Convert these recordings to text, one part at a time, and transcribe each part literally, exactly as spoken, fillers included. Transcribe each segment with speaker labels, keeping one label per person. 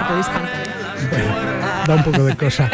Speaker 1: podéis cantar.
Speaker 2: Bueno, da un poco de cosa.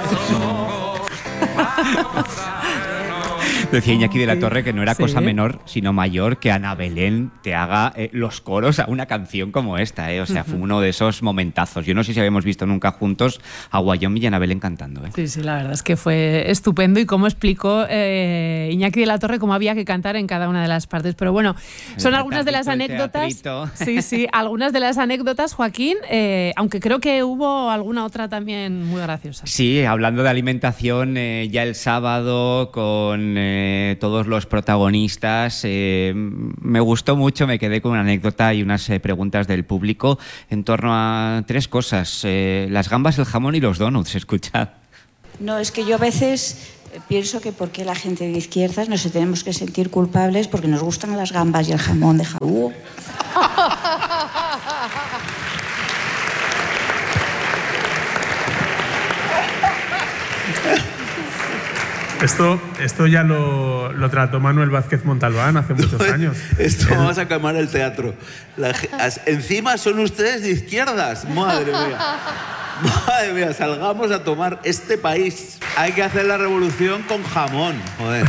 Speaker 3: Decía Iñaki de la Torre que no era
Speaker 1: Sí.
Speaker 3: cosa menor, sino mayor, que Ana Belén te haga eh, los coros a una canción como esta, ¿eh? O sea, fue uno de esos momentazos. Yo no sé si habíamos visto nunca juntos a Wyoming y a Ana Belén cantando, ¿eh?
Speaker 1: Sí, sí, la verdad es que fue estupendo y cómo explicó eh, Iñaki de la Torre cómo había que cantar en cada una de las partes. Pero bueno, son
Speaker 3: El
Speaker 1: algunas de las
Speaker 3: teatrito, el
Speaker 1: anécdotas.
Speaker 3: teatrito.
Speaker 1: Sí, sí, algunas de las anécdotas, Joaquín, eh, aunque creo que hubo alguna otra también muy graciosa.
Speaker 3: Sí, hablando de alimentación, eh, ya el sábado con eh, todos los protagonistas, eh, me gustó mucho, me quedé con una anécdota y unas eh, preguntas del público en torno a tres cosas, eh, las gambas, el jamón y los donuts, escuchad.
Speaker 4: No, es que yo a veces pienso que porque la gente de izquierdas nos tenemos que sentir culpables porque nos gustan las gambas y el jamón de jabugo.
Speaker 5: Esto, esto ya lo, lo trató Manuel Vázquez Montalbán hace muchos años.
Speaker 6: Esto
Speaker 5: El-
Speaker 6: vamos a quemar el teatro. La ge- as- encima son ustedes de izquierdas. Madre mía. Madre mía, salgamos a tomar este país. Hay que hacer la revolución con jamón, joder.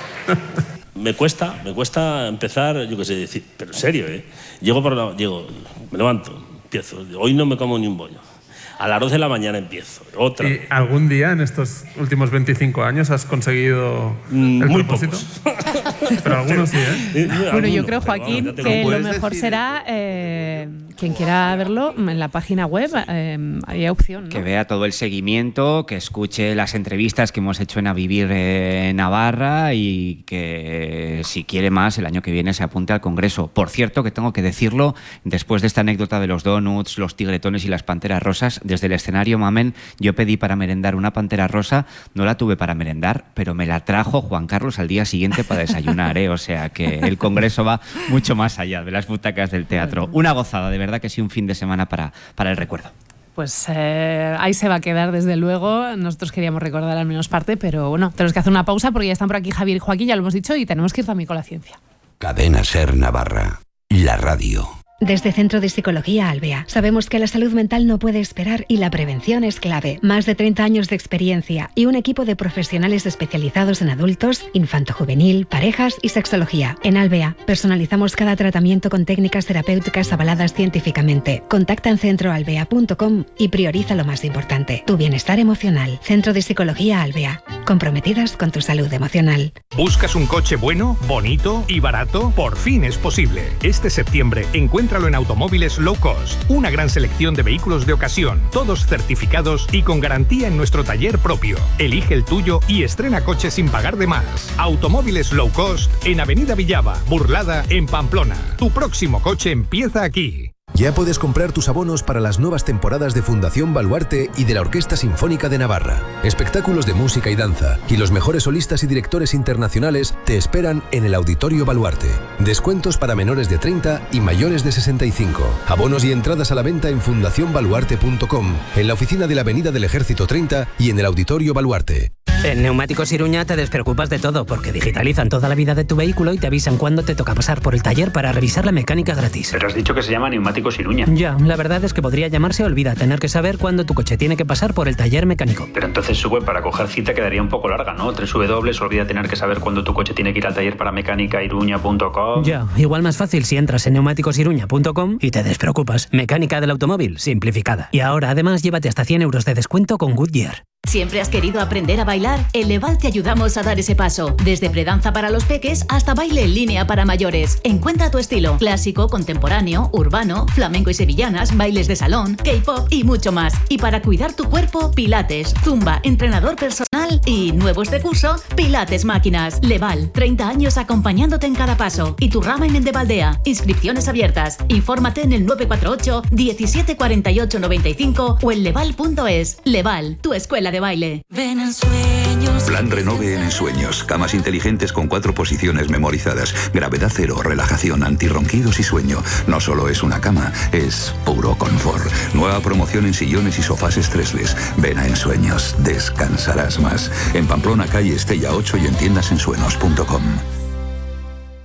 Speaker 7: Me cuesta, me cuesta empezar, yo qué sé, decir, pero en serio, ¿eh? Llego por la, llego, me levanto, empiezo. Hoy no me como ni un bollo. A las doce de la mañana empiezo. Otra.
Speaker 5: ¿Y algún día en estos últimos veinticinco años has conseguido
Speaker 7: Mm,
Speaker 5: el
Speaker 7: muy
Speaker 5: propósito?
Speaker 7: pocos.
Speaker 5: Pero algunos sí, ¿eh?
Speaker 1: Bueno, yo
Speaker 7: Algunos,
Speaker 1: creo,
Speaker 7: pero
Speaker 1: Joaquín,
Speaker 7: vamos, ya te
Speaker 1: que
Speaker 7: lo
Speaker 1: lo
Speaker 6: puedes
Speaker 1: mejor
Speaker 6: decir.
Speaker 1: será eh, quien quiera verlo en la página web, eh, hay opción, ¿no?
Speaker 3: Que vea todo el seguimiento, que escuche las entrevistas que hemos hecho en A Vivir eh, Navarra y que si quiere más el año que viene se apunte al Congreso. Por cierto, que tengo que decirlo, después de esta anécdota de los donuts, los tigretones y las panteras rosas, desde el escenario Mamen, yo pedí para merendar una pantera rosa, no la tuve para merendar, pero me la trajo Juan Carlos al día siguiente para desayunar, ¿eh? O sea que el Congreso va mucho más allá de las butacas del teatro. Una gozada, de verdad que sí, un fin de semana para, para el recuerdo.
Speaker 1: Pues eh, ahí se va a quedar, desde luego. Nosotros queríamos recordar al menos parte, pero bueno, tenemos que hacer una pausa porque ya están por aquí Javier y Joaquín, ya lo hemos dicho, y tenemos que ir también con la ciencia.
Speaker 8: Cadena Ser Navarra, la radio.
Speaker 9: Desde Centro de Psicología Albea, sabemos que la salud mental no puede esperar y la prevención es clave. Más de treinta años de experiencia y un equipo de profesionales especializados en adultos, infanto-juvenil, parejas y sexología. En Albea, personalizamos cada tratamiento con técnicas terapéuticas avaladas científicamente. Contacta en centro albea punto com y prioriza lo más importante, tu bienestar emocional. Centro de Psicología Albea, comprometidas con tu salud emocional.
Speaker 10: ¿Buscas un coche bueno, bonito y barato? Por fin es posible. Este septiembre encuentra Encuéntralo en Automóviles Low Cost, una gran selección de vehículos de ocasión, todos certificados y con garantía en nuestro taller propio. Elige el tuyo y estrena coche sin pagar de más. Automóviles Low Cost en Avenida Villava, Burlada, en Pamplona. Tu próximo coche empieza aquí.
Speaker 11: Ya puedes comprar tus abonos para las nuevas temporadas de Fundación Baluarte y de la Orquesta Sinfónica de Navarra. Espectáculos de música y danza y los mejores solistas y directores internacionales te esperan en el Auditorio Baluarte. Descuentos para menores de treinta y mayores de sesenta y cinco. Abonos y entradas a la venta en fundación baluarte punto com, en la oficina de la Avenida del Ejército treinta y en el Auditorio Baluarte.
Speaker 12: En Neumáticos Iruña te despreocupas de todo porque digitalizan toda la vida de tu vehículo y te avisan cuándo te toca pasar por el taller para revisar la mecánica gratis.
Speaker 13: Pero has dicho que se llama Neumáticos Iruña.
Speaker 12: Ya, la verdad es que podría llamarse Olvida tener que saber cuándo tu coche tiene que pasar por el taller mecánico.
Speaker 13: Pero entonces su web para coger cita quedaría un poco larga, ¿no? tres w w w punto olvida tener que saber cuándo tu coche tiene que ir al taller para mecánica iruña punto com.
Speaker 12: Ya, igual más fácil si entras en neumáticos iruña punto com y te despreocupas. Mecánica del automóvil simplificada. Y ahora además llévate hasta cien euros de descuento con Goodyear.
Speaker 14: ¿Siempre has querido aprender a bailar? En Leval te ayudamos a dar ese paso. Desde predanza para los peques hasta baile en línea para mayores. Encuentra tu estilo. Clásico, contemporáneo, urbano, flamenco y sevillanas, bailes de salón, K-pop y mucho más. Y para cuidar tu cuerpo, pilates, zumba, entrenador personal y nuevos de curso, pilates máquinas. Leval, treinta años acompañándote en cada paso. Y tu rama en Mendevaldea. Inscripciones abiertas. Infórmate en el nueve cuatro ocho, diecisiete cuarenta y ocho noventa y cinco o en leval punto es. Leval, tu escuela de baile.
Speaker 15: Ven en sueños.
Speaker 8: Plan Renove en Ensueños. Camas inteligentes con cuatro posiciones memorizadas. Gravedad cero, relajación, antirronquidos y sueño. No solo es una cama, es puro confort. Nueva promoción en sillones y sofás estresless. Ven a Ensueños. Descansarás más. En Pamplona, calle Estella ocho y en tiendas ensuenos punto com.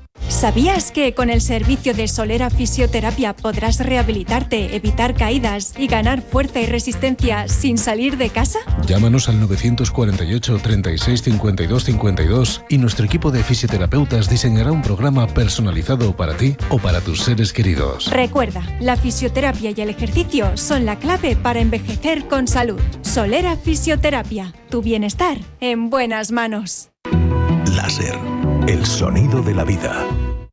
Speaker 15: ¿Sabías que con el servicio de Solera Fisioterapia podrás rehabilitarte, evitar caídas y ganar fuerza y resistencia sin salir de casa?
Speaker 11: Llámanos al novecientos cuarenta y ocho, treinta y seis, cincuenta y dos cincuenta y dos y nuestro equipo de fisioterapeutas diseñará un programa personalizado para ti o para tus seres queridos.
Speaker 15: Recuerda, la fisioterapia y el ejercicio son la clave para envejecer con salud. Solera Fisioterapia, tu bienestar en buenas manos.
Speaker 16: Láser, el sonido de la vida.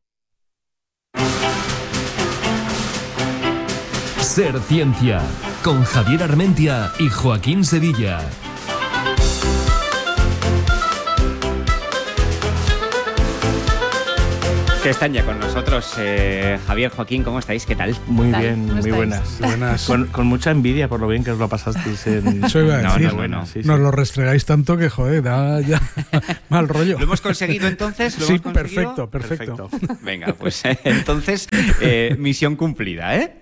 Speaker 17: Ser Ciencia, con Javier Armentia y Joaquín Sevilla.
Speaker 3: Que están ya con nosotros. Eh, Javier, Joaquín, ¿cómo estáis? ¿Qué tal?
Speaker 18: Muy
Speaker 3: ¿Tal?
Speaker 18: bien, muy buenas.
Speaker 2: buenas.
Speaker 18: Con, con mucha envidia por lo bien que os lo pasasteis en...
Speaker 2: Eso iba a decir.
Speaker 18: No, no, bueno, sí, sí.
Speaker 2: Nos lo restregáis tanto que, joder, da ya mal rollo.
Speaker 3: ¿Lo hemos conseguido entonces? ¿Lo
Speaker 2: sí,
Speaker 3: hemos conseguido?
Speaker 2: perfecto, perfecto,
Speaker 18: perfecto.
Speaker 3: Venga, pues eh, entonces, eh, misión cumplida, ¿eh?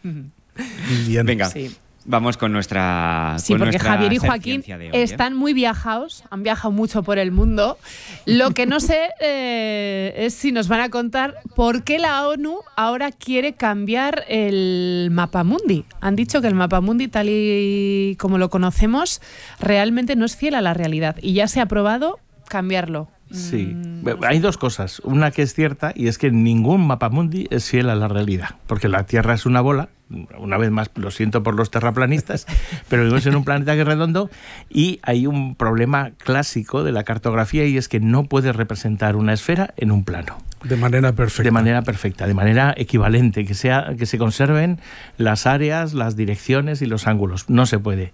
Speaker 2: Bien.
Speaker 3: Venga.
Speaker 1: Sí.
Speaker 3: Vamos con nuestra.
Speaker 1: Sí,
Speaker 3: con
Speaker 1: porque
Speaker 3: nuestra
Speaker 1: Javier y
Speaker 3: Ser
Speaker 1: Joaquín
Speaker 3: Ciencia de hoy, ¿eh?
Speaker 1: están muy viajados, han viajado mucho por el mundo. Lo que no sé eh, es si nos van a contar por qué la ONU ahora quiere cambiar el mapamundi. Han dicho que el mapamundi, tal y como lo conocemos, realmente no es fiel a la realidad y ya se ha aprobado cambiarlo.
Speaker 18: Sí, hay dos cosas. Una que es cierta y es que ningún mapamundi es fiel a la realidad, porque la Tierra es una bola. Una vez más, lo siento por los terraplanistas, pero vivimos en un planeta que es redondo y hay un problema clásico de la cartografía y es que no puedes representar una esfera en un plano.
Speaker 2: De manera perfecta.
Speaker 18: De manera perfecta, de manera equivalente, que sea, que se conserven las áreas, las direcciones y los ángulos. No se puede.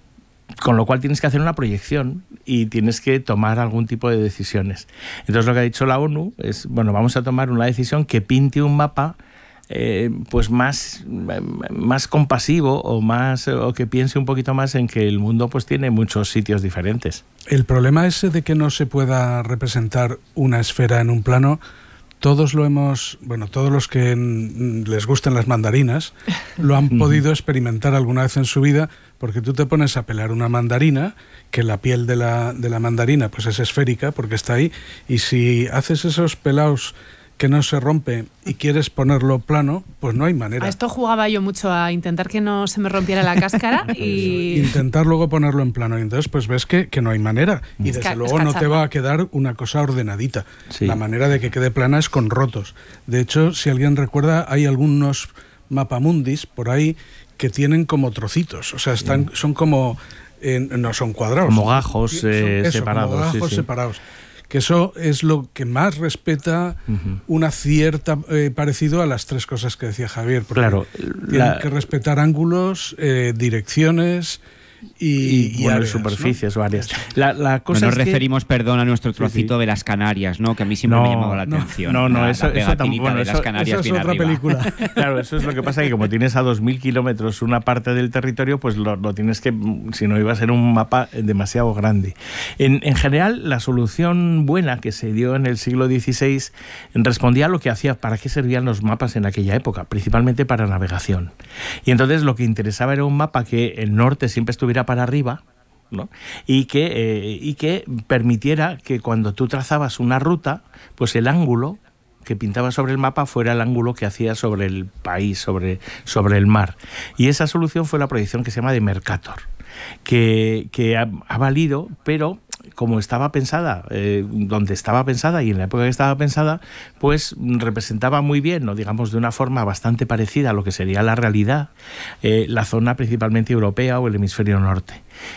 Speaker 18: Con lo cual tienes que hacer una proyección y tienes que tomar algún tipo de decisiones. Entonces lo que ha dicho la ONU es, bueno, vamos a tomar una decisión que pinte un mapa eh, pues más, más compasivo o, más, o que piense un poquito más en que el mundo pues tiene muchos sitios diferentes.
Speaker 2: El problema ese de que no se pueda representar una esfera en un plano, todos lo hemos, bueno, todos los que en, les gustan las mandarinas lo han podido experimentar alguna vez en su vida, porque tú te pones a pelar una mandarina, que la piel de la, de la mandarina pues es esférica porque está ahí, y si haces esos pelados que no se rompe y quieres ponerlo plano, pues no hay manera.
Speaker 1: A esto jugaba yo mucho, a intentar que no se me rompiera la cáscara y...
Speaker 2: Intentar luego ponerlo en plano, y entonces pues ves que, que no hay manera, y
Speaker 1: es
Speaker 2: desde
Speaker 1: ca-
Speaker 2: luego no te va a quedar una cosa ordenadita.
Speaker 18: Sí.
Speaker 2: La manera de que quede plana es con rotos. De hecho, si alguien recuerda, hay algunos mapamundis por ahí que tienen como trocitos, o sea, están, son como, eh, no son cuadrados.
Speaker 18: Como gajos
Speaker 2: son,
Speaker 18: eh,
Speaker 2: eso,
Speaker 18: separados.
Speaker 2: como gajos
Speaker 18: sí, sí.
Speaker 2: separados. Que eso es lo que más respeta uh-huh. una cierta eh, parecido a las tres cosas que decía Javier. Porque
Speaker 18: claro,
Speaker 2: tienen
Speaker 18: la...
Speaker 2: que respetar ángulos, eh, direcciones y,
Speaker 18: y,
Speaker 2: y
Speaker 18: bueno,
Speaker 2: áreas,
Speaker 18: superficies,
Speaker 2: ¿no?
Speaker 18: varias. La, la cosa
Speaker 3: no nos
Speaker 18: es
Speaker 3: referimos,
Speaker 18: que...
Speaker 3: perdón, a nuestro trocito sí, sí. de las Canarias, ¿no? Que a mí siempre
Speaker 18: no,
Speaker 3: me llamaba la
Speaker 18: no,
Speaker 3: atención.
Speaker 18: No, no,
Speaker 3: la,
Speaker 18: eso,
Speaker 3: la
Speaker 18: eso tampoco. Bueno,
Speaker 3: de
Speaker 18: eso,
Speaker 3: las Canarias
Speaker 2: eso es
Speaker 3: bien
Speaker 2: otra
Speaker 3: arriba.
Speaker 2: película.
Speaker 18: Claro, eso es lo que pasa, que como tienes a dos mil kilómetros una parte del territorio, pues lo, lo tienes que, si no iba a ser un mapa demasiado grande. En, en general, la solución buena que se dio en el siglo dieciséis respondía a lo que hacía, para qué servían los mapas en aquella época, principalmente para navegación. Y entonces lo que interesaba era un mapa que el norte siempre estuviera para arriba, ¿no? Y que, eh, y que permitiera que cuando tú trazabas una ruta, pues el ángulo que pintaba sobre el mapa fuera el ángulo que hacía sobre el país, sobre, sobre el mar. Y esa solución fue la proyección que se llama de Mercator, que, que ha, ha valido, pero como estaba pensada, eh, donde estaba pensada y en la época que estaba pensada, pues representaba muy bien, no digamos de una forma bastante parecida a lo que sería la realidad, eh, la zona principalmente europea o el hemisferio norte.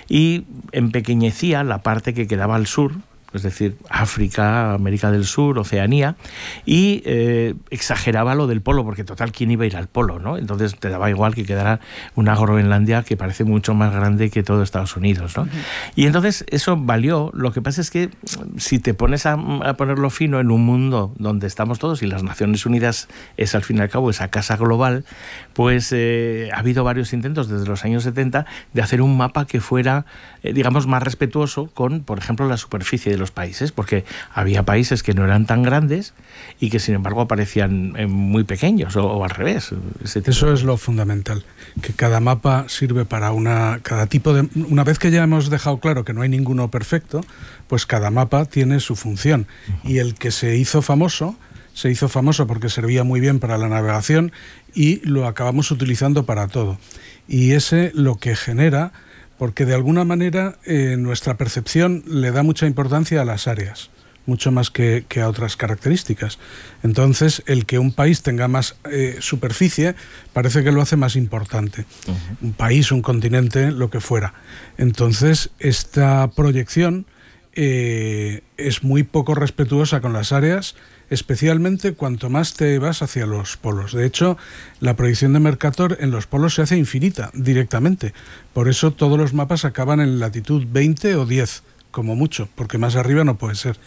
Speaker 18: Y empequeñecía la parte que quedaba al sur, es decir, África, América del Sur, Oceanía, y eh, exageraba lo del polo, porque total, ¿quién iba a ir al polo, ¿no? Entonces te daba igual que quedara una Groenlandia que parece mucho más grande que todo Estados Unidos, ¿no? Uh-huh. Y entonces eso valió. Lo que pasa es que si te pones a, a ponerlo fino en un mundo donde estamos todos, y las Naciones Unidas es al fin y al cabo esa casa global, pues eh, ha habido varios intentos desde los años setenta de hacer un mapa que fuera, eh, digamos, más respetuoso con, por ejemplo, la superficie de los países, porque había países que no eran tan grandes y que sin embargo aparecían muy pequeños, o, o al revés.
Speaker 2: Eso es lo fundamental, que cada mapa sirve para una, cada tipo de... Una vez que ya hemos dejado claro que no hay ninguno perfecto, pues cada mapa tiene su función. Uh-huh. Y el que se hizo famoso, se hizo famoso porque servía muy bien para la navegación y lo acabamos utilizando para todo. Y ese lo que genera, porque de alguna manera eh, nuestra percepción le da mucha importancia a las áreas, mucho más que, que a otras características. Entonces, el que un país tenga más eh, superficie parece que lo hace más importante. Uh-huh. Un país, un continente, lo que fuera. Entonces, esta proyección eh, es muy poco respetuosa con las áreas, especialmente cuanto más te vas hacia los polos. De hecho, la proyección de Mercator en los polos se hace infinita directamente. Por eso todos los mapas acaban en latitud veinte o diez, como mucho, porque más arriba no puede ser.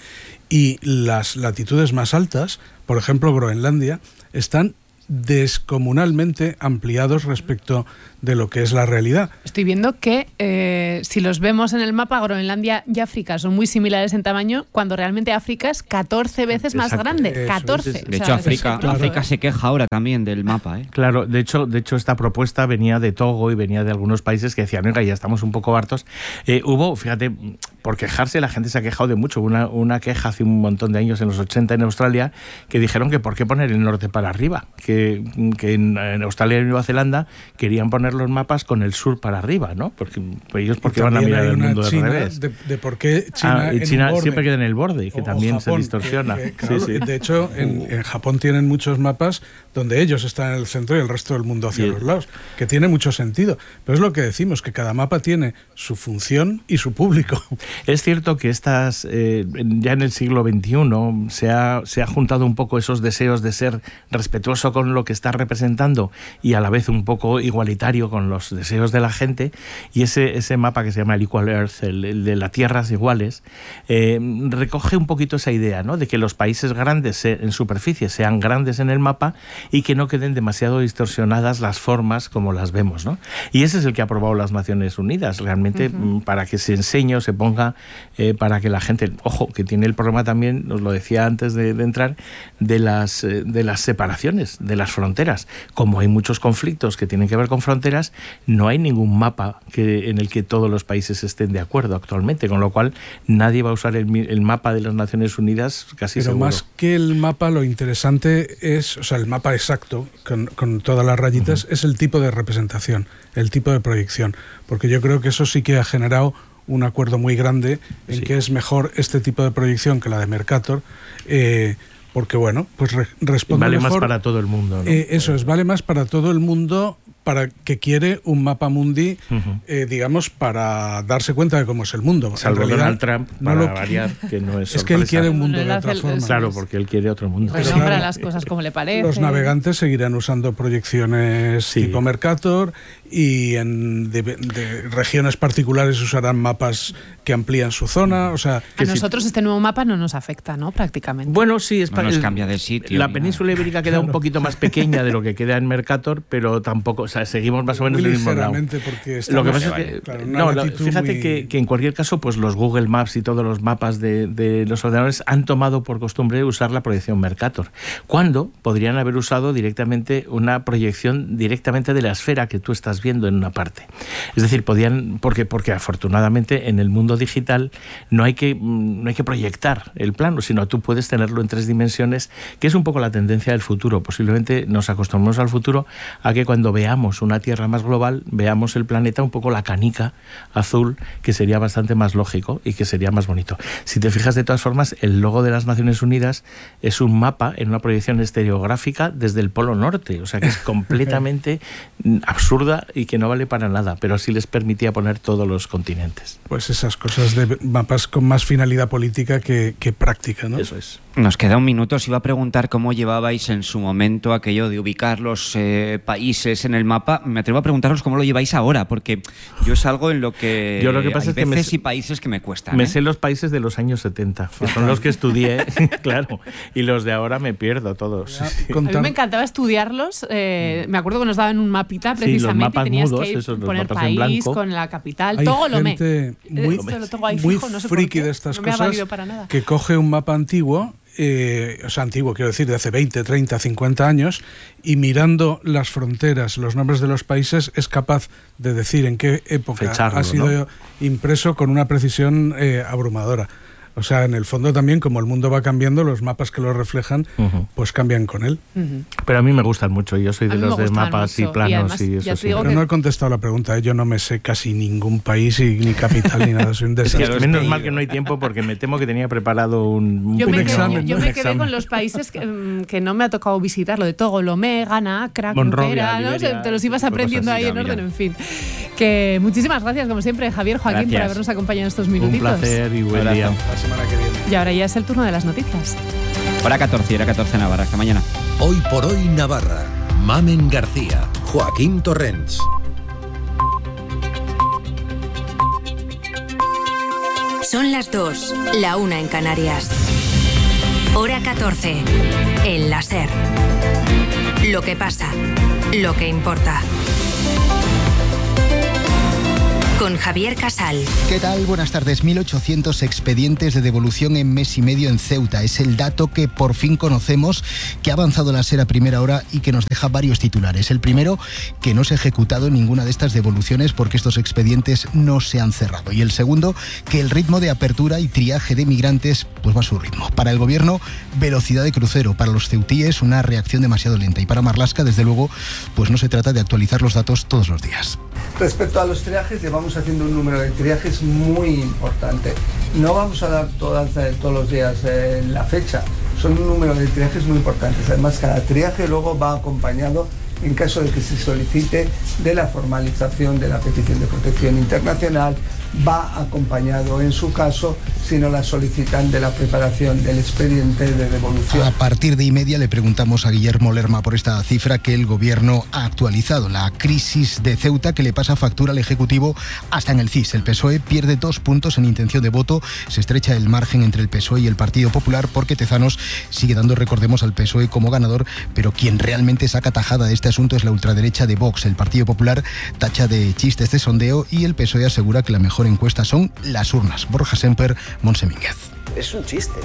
Speaker 2: Y las latitudes más altas, por ejemplo Groenlandia, están descomunalmente ampliados respecto de lo que es la realidad.
Speaker 1: Estoy viendo que eh, si los vemos en el mapa, Groenlandia y África son muy similares en tamaño, cuando realmente África es catorce veces más Exacto. grande. Eso, catorce.
Speaker 3: De hecho, o sea, África, claro. África se queja ahora también del mapa. ¿eh?
Speaker 18: Claro, de hecho, de hecho esta propuesta venía de Togo y venía de algunos países que decían, oiga, ya estamos un poco hartos. Eh, hubo, fíjate, por quejarse, la gente se ha quejado de mucho. Una, una queja hace un montón de años, en los ochenta en Australia, que dijeron que por qué poner el norte para arriba, que, que en, en Australia y Nueva Zelanda querían poner los mapas con el sur para arriba, ¿no? Porque ellos porque van a mirar el mundo del revés.
Speaker 2: De, de por qué China,
Speaker 18: ah, y China siempre queda en el borde, que
Speaker 2: o,
Speaker 18: también
Speaker 2: o Japón,
Speaker 18: se distorsiona.
Speaker 2: Que, que, claro,
Speaker 18: sí, sí.
Speaker 2: De hecho, en, en Japón tienen muchos mapas donde ellos están en el centro y el resto del mundo hacia sí. los lados, que tiene mucho sentido. Pero es lo que decimos, que cada mapa tiene su función y su público.
Speaker 18: Es cierto que estas, eh, ya en el siglo veintiuno se ha, se ha juntado un poco esos deseos de ser respetuoso con lo que está representando y a la vez un poco igualitario con los deseos de la gente, y ese, ese mapa que se llama el Equal Earth, el, el de las tierras iguales, eh, recoge un poquito esa idea, ¿no? De que los países grandes se, en superficie sean grandes en el mapa y que no queden demasiado distorsionadas las formas como las vemos, ¿no? Y ese es el que ha aprobado las Naciones Unidas, realmente, uh-huh. para que se enseñe o se ponga, eh, para que la gente, ojo, que tiene el problema también, os lo decía antes de, de entrar, de las, eh, de las separaciones, de las fronteras. Como hay muchos conflictos que tienen que ver con fronteras, no hay ningún mapa que, en el que todos los países estén de acuerdo actualmente, con lo cual nadie va a usar el, el mapa de las Naciones Unidas casi
Speaker 2: Pero
Speaker 18: seguro.
Speaker 2: Más que el mapa, lo interesante es, o sea, el mapa exacto, con, con todas las rayitas, uh-huh. es el tipo de representación, el tipo de proyección, porque yo creo que eso sí que ha generado un acuerdo muy grande en sí. que es mejor este tipo de proyección que la de Mercator, eh, porque bueno, pues re responde
Speaker 18: vale
Speaker 2: mejor,
Speaker 18: más para todo el mundo, ¿no?
Speaker 2: Eh, eso es, vale más para todo el mundo, para que quiere un mapa mundi, uh-huh. eh, digamos, para darse cuenta de cómo es el mundo.
Speaker 18: Salvo
Speaker 2: en realidad,
Speaker 18: Donald Trump,
Speaker 2: no
Speaker 18: para
Speaker 2: lo,
Speaker 18: variar, que no es
Speaker 2: Es que él quiere un mundo de otra
Speaker 1: el,
Speaker 2: forma.
Speaker 18: Claro, porque él quiere otro mundo.
Speaker 1: Pues
Speaker 2: claro,
Speaker 1: nombra las cosas como le parece.
Speaker 2: Los navegantes seguirán usando proyecciones sí. tipo Mercator, y en de, de regiones particulares usarán mapas que amplían su zona. O sea,
Speaker 1: a nosotros si... este nuevo mapa no nos afecta, ¿no? Prácticamente.
Speaker 18: Bueno, sí, es
Speaker 3: no
Speaker 18: para
Speaker 3: nos
Speaker 18: el,
Speaker 3: cambia de sitio.
Speaker 18: La península ibérica queda claro. un poquito más pequeña de lo que queda en Mercator, pero tampoco, o sea, seguimos más o menos en el mismo lado.
Speaker 2: Porque
Speaker 18: lo que pasa es que, claro, no, lo, fíjate muy... que, que en cualquier caso, pues los Google Maps y todos los mapas de, de los ordenadores han tomado por costumbre usar la proyección Mercator, cuando podrían haber usado directamente una proyección directamente de la esfera que tú estás viendo en una parte. Es decir, podían, porque, porque afortunadamente en el mundo digital no hay que, no hay que proyectar el plano, sino tú puedes tenerlo en tres dimensiones, que es un poco la tendencia del futuro. Posiblemente nos acostumbramos al futuro a que cuando veamos una Tierra más global, veamos el planeta un poco la canica azul, que sería bastante más lógico y que sería más bonito. Si te fijas, de todas formas, el logo de las Naciones Unidas es un mapa en una proyección estereográfica desde el Polo Norte, o sea que es completamente absurda y que no vale para nada, pero así les permitía poner todos los continentes.
Speaker 2: Pues esas cosas de mapas con más finalidad política que, que práctica, ¿no?
Speaker 18: Eso es.
Speaker 3: Nos queda un minuto. Os iba a preguntar cómo llevabais en su momento aquello de ubicar los eh, países en el mapa. Me atrevo a preguntaros cómo lo lleváis ahora, porque yo es algo en lo que,
Speaker 18: yo lo que pasa
Speaker 3: hay
Speaker 18: es que
Speaker 3: veces
Speaker 18: me,
Speaker 3: y países que me cuestan.
Speaker 18: Me
Speaker 3: ¿eh?
Speaker 18: sé los países de los años setenta, que son los que estudié, claro, y los de ahora me pierdo todos.
Speaker 1: Sí. A mí me encantaba estudiarlos. Eh, me acuerdo que nos daban un mapita precisamente,
Speaker 18: sí,
Speaker 1: y tenías
Speaker 18: mudos,
Speaker 1: que ir,
Speaker 18: esos,
Speaker 1: poner país con la capital,
Speaker 2: hay
Speaker 1: todo lo me.
Speaker 2: Muy,
Speaker 1: Esto lo tengo ahí
Speaker 2: muy
Speaker 1: fijo, no sé
Speaker 2: friki
Speaker 1: por qué.
Speaker 2: de estas
Speaker 1: no me
Speaker 2: cosas,
Speaker 1: ha valido para nada.
Speaker 2: Que coge un mapa antiguo, eh, o sea, antiguo, quiero decir, de hace veinte, treinta, cincuenta años, y mirando las fronteras, los nombres de los países, es capaz de decir en qué época
Speaker 18: Fecharlo,
Speaker 2: ha sido
Speaker 18: ¿no?
Speaker 2: impreso con una precisión eh, abrumadora. O sea, en el fondo también, como el mundo va cambiando, los mapas que lo reflejan, uh-huh. pues cambian con él.
Speaker 18: Uh-huh. Pero a mí me gustan mucho, yo soy de los de mapas mucho. y planos. Y, además, y eso sí.
Speaker 2: Pero que... no he contestado la pregunta, ¿eh? Yo no me sé casi ningún país, y, ni capital, ni nada. Soy un desastre.
Speaker 18: Es que menos mal que no hay tiempo, porque me temo que tenía preparado un,
Speaker 1: yo
Speaker 18: un
Speaker 1: me
Speaker 18: examen.
Speaker 1: Quedé, yo
Speaker 18: un
Speaker 1: me
Speaker 18: examen.
Speaker 1: quedé con los países que, que no me ha tocado visitar, lo de Togolomé, Ghana, Accra, Monrovia, ¿no? Liberia, te los ibas aprendiendo ahí en orden, mira. En fin. Que muchísimas gracias, como siempre, Javier, Joaquín,
Speaker 18: gracias.
Speaker 1: por habernos acompañado en estos minutitos.
Speaker 18: Un placer y buen día.
Speaker 2: La semana que viene.
Speaker 1: Y ahora ya es el turno de las noticias.
Speaker 3: Hora catorce, hora catorce Navarra. Hasta mañana.
Speaker 16: Hoy por hoy Navarra. Mamen García, Joaquín Torrents.
Speaker 19: Son las dos, la una en Canarias. Hora catorce, el la SER. Lo que pasa, lo que importa. Con Javier Casal.
Speaker 20: ¿Qué tal? Buenas tardes. mil ochocientos expedientes de devolución en mes y medio en Ceuta. Es el dato que por fin conocemos, que ha avanzado la SER a primera hora y que nos deja varios titulares. El primero, que no se ha ejecutado ninguna de estas devoluciones porque estos expedientes no se han cerrado. Y el segundo, que el ritmo de apertura y triaje de migrantes pues va a su ritmo. Para el gobierno, velocidad de crucero. Para los ceutíes, una reacción demasiado lenta. Y para Marlaska, desde luego, pues no se trata de actualizar los datos todos los días.
Speaker 21: Respecto a los triajes, llevamos haciendo un número de triajes muy importante. No vamos a dar todas, eh, todos los días eh, la fecha, son un número de triajes muy importantes. Además, cada triaje luego va acompañado, en caso de que se solicite, de la formalización de la petición de protección internacional, va acompañado, en su caso, si no la solicitan, de la preparación del expediente de devolución.
Speaker 20: A partir de y media le preguntamos a Guillermo Lerma por esta cifra que el gobierno ha actualizado. La crisis de Ceuta, que le pasa factura al Ejecutivo hasta en el C I S. El P S O E pierde dos puntos en intención de voto. Se estrecha el margen entre el P S O E y el Partido Popular, porque Tezanos sigue dando, recordemos, al P S O E como ganador, pero quien realmente saca tajada de este asunto es la ultraderecha de Vox. El Partido Popular tacha de chiste este sondeo y el P S O E asegura que la mejor encuesta son las urnas. Borja Semper, Montse Mínguez.
Speaker 22: Es un chiste.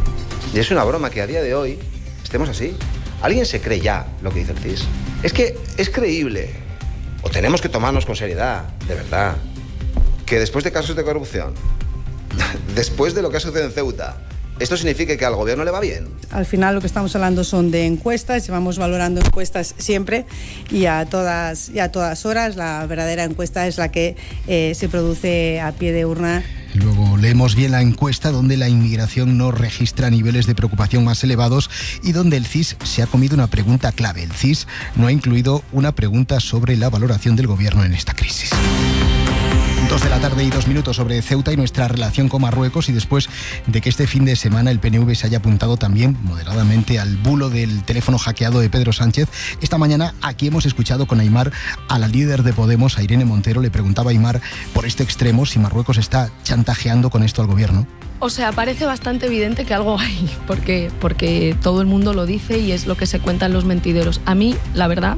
Speaker 22: Y es una broma que a día de hoy estemos así. ¿Alguien se cree ya lo que dice el C I S? Es que es creíble, o tenemos que tomarnos con seriedad, de verdad, que después de casos de corrupción, después de lo que ha sucedido en Ceuta, ¿esto significa que al gobierno le va bien?
Speaker 23: Al final lo que estamos hablando son de encuestas, llevamos valorando encuestas siempre y a todas, y a todas horas. La verdadera encuesta es la que eh, se produce a pie de urna.
Speaker 20: Luego leemos bien la encuesta, donde la inmigración no registra niveles de preocupación más elevados y donde el C I S se ha comido una pregunta clave. El C I S no ha incluido una pregunta sobre la valoración del gobierno en esta crisis. Dos de la tarde y dos minutos sobre Ceuta y nuestra relación con Marruecos, y después de que este fin de semana el P N V se haya apuntado también moderadamente al bulo del teléfono hackeado de Pedro Sánchez, esta mañana aquí hemos escuchado con Aimar a la líder de Podemos, a Irene Montero. Le preguntaba a Aimar por este extremo si Marruecos está chantajeando con esto al gobierno.
Speaker 24: O sea, parece bastante evidente que algo hay, porque, porque todo el mundo lo dice y es lo que se cuenta en los mentideros. A mí, la verdad,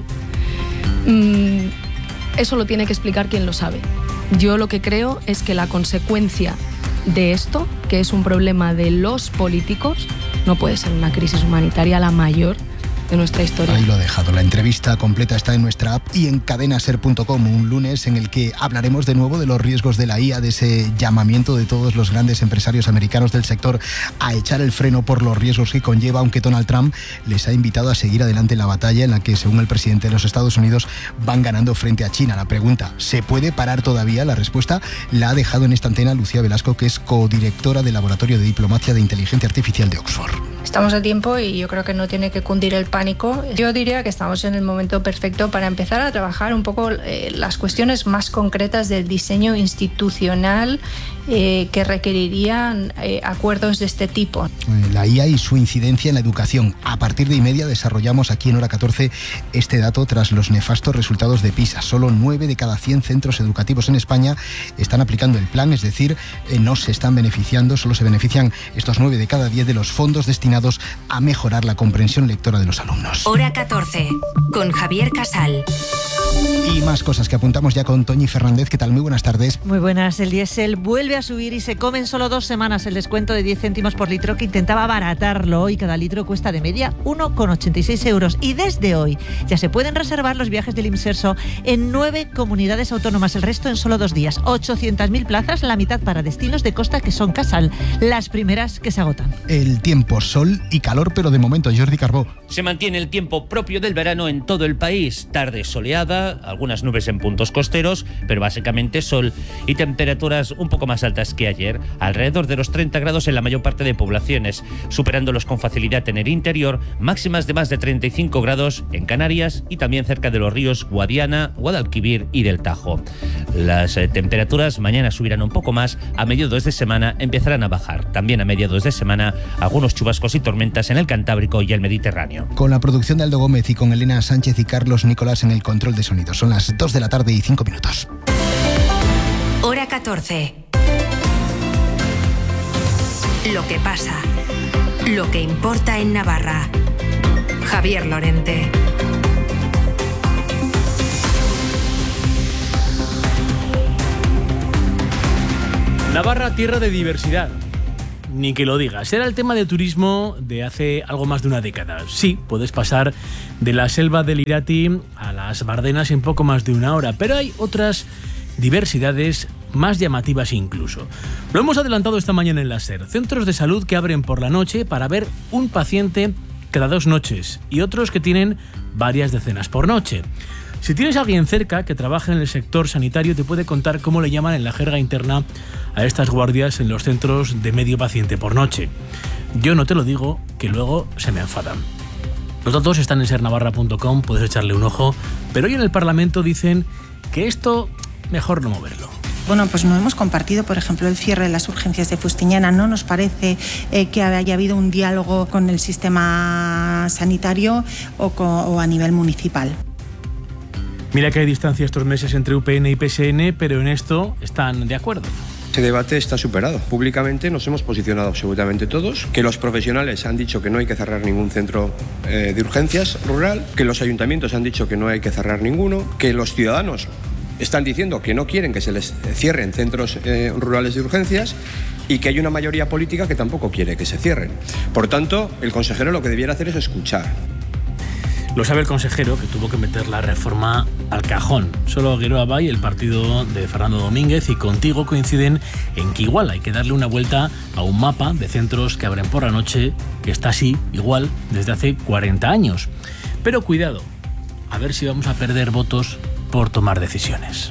Speaker 24: mmm, eso lo tiene que explicar quien lo sabe. Yo lo que creo es que la consecuencia de esto, que es un problema de los políticos, no puede ser una crisis humanitaria la mayor de nuestra historia.
Speaker 20: Ahí lo ha dejado. La entrevista completa está en nuestra app y en cadena ser punto com, un lunes en el que hablaremos de nuevo de los riesgos de la I A, de ese llamamiento de todos los grandes empresarios americanos del sector a echar el freno por los riesgos que conlleva, aunque Donald Trump les ha invitado a seguir adelante en la batalla en la que, según el presidente de los Estados Unidos, van ganando frente a China. La pregunta, ¿se puede parar todavía? La respuesta la ha dejado en esta antena Lucía Velasco, que es codirectora del Laboratorio de Diplomacia de Inteligencia Artificial de Oxford.
Speaker 25: Estamos a tiempo y yo creo que no tiene que cundir el pánico. Yo diría que estamos en el momento perfecto para empezar a trabajar un poco eh, las cuestiones más concretas del diseño institucional eh, que requerirían eh, acuerdos de este tipo.
Speaker 20: La I A y su incidencia en la educación. A partir de y media desarrollamos aquí en Hora catorce este dato tras los nefastos resultados de PISA. Solo nueve de cada cien centros educativos en España están aplicando el plan, es decir, eh, no se están beneficiando, solo se benefician estos nueve de cada diez de los fondos destinados a mejorar la comprensión lectora de los alumnos.
Speaker 19: Hora catorce, con Javier Casal.
Speaker 20: Y más cosas que apuntamos ya con Toñi Fernández. ¿Qué tal? Muy buenas tardes.
Speaker 26: Muy buenas. El diésel vuelve
Speaker 4: vuelve a subir y se come en solo dos semanas el descuento de diez céntimos por litro que intentaba abaratarlo y cada litro cuesta de media uno con ochenta y seis euros. Y desde hoy ya se pueden reservar los viajes del Imserso en nueve comunidades autónomas, el resto en solo dos días. ochocientas mil plazas, la mitad para destinos de costa que son Casal, las primeras que se agotan.
Speaker 20: El tiempo, sol y calor, pero de momento, Jordi Carbó.
Speaker 5: Se mantiene el tiempo propio del verano en todo el país. Tarde soleada, algunas nubes en puntos costeros, pero básicamente sol y temperaturas un poco más altas que ayer, alrededor de los treinta grados en la mayor parte de poblaciones, superándolos con facilidad en el interior, máximas de más de treinta y cinco grados en Canarias y también cerca de los ríos Guadiana, Guadalquivir y del Tajo. Las eh, temperaturas mañana subirán un poco más, a mediados de semana empezarán a bajar. También a mediados de semana algunos chubascos y tormentas en el Cantábrico y el Mediterráneo.
Speaker 20: Con la producción de Aldo Gómez y con Elena Sánchez y Carlos Nicolás en el control de sonido. Son las dos de la tarde y cinco minutos.
Speaker 19: Hora catorce. Lo que pasa. Lo que importa en Navarra. Javier Lorente.
Speaker 6: Navarra, tierra de diversidad. Ni que lo digas. Era el tema de turismo de hace algo más de una década. Sí, puedes pasar de la selva del Irati a las Bardenas en poco más de una hora, pero hay otras diversidades más llamativas incluso. Lo hemos adelantado esta mañana en la SER. Centros de salud que abren por la noche para ver un paciente cada dos noches y otros que tienen varias decenas por noche. Si tienes a alguien cerca que trabaja en el sector sanitario, te puede contar cómo le llaman en la jerga interna a estas guardias en los centros de medio paciente por noche. Yo no te lo digo, que luego se me enfadan. Los datos están en ser navarra punto com, puedes echarle un ojo, pero hoy en el Parlamento dicen que esto mejor no moverlo.
Speaker 7: Bueno, pues no hemos compartido, por ejemplo, el cierre de las urgencias de Fustiñana. No nos parece eh, que haya habido un diálogo con el sistema sanitario o, con, o a nivel municipal.
Speaker 6: Mira que hay distancia estos meses entre U P N y P S N, pero en esto están de acuerdo.
Speaker 9: Ese debate está superado. Públicamente nos hemos posicionado absolutamente todos, que los profesionales han dicho que no hay que cerrar ningún centro eh, de urgencias rural, que los ayuntamientos han dicho que no hay que cerrar ninguno, que los ciudadanos están diciendo que no quieren que se les cierren centros eh, rurales de urgencias y que hay una mayoría política que tampoco quiere que se cierren. Por tanto, el consejero lo que debiera hacer es escuchar.
Speaker 6: Lo sabe el consejero, que tuvo que meter la reforma al cajón. Solo Guero Abay, el partido de Fernando Domínguez y Contigo coinciden en que igual hay que darle una vuelta a un mapa de centros que abren por la noche, que está así, igual, desde hace cuarenta años. Pero cuidado, a ver si vamos a perder votos por tomar decisiones.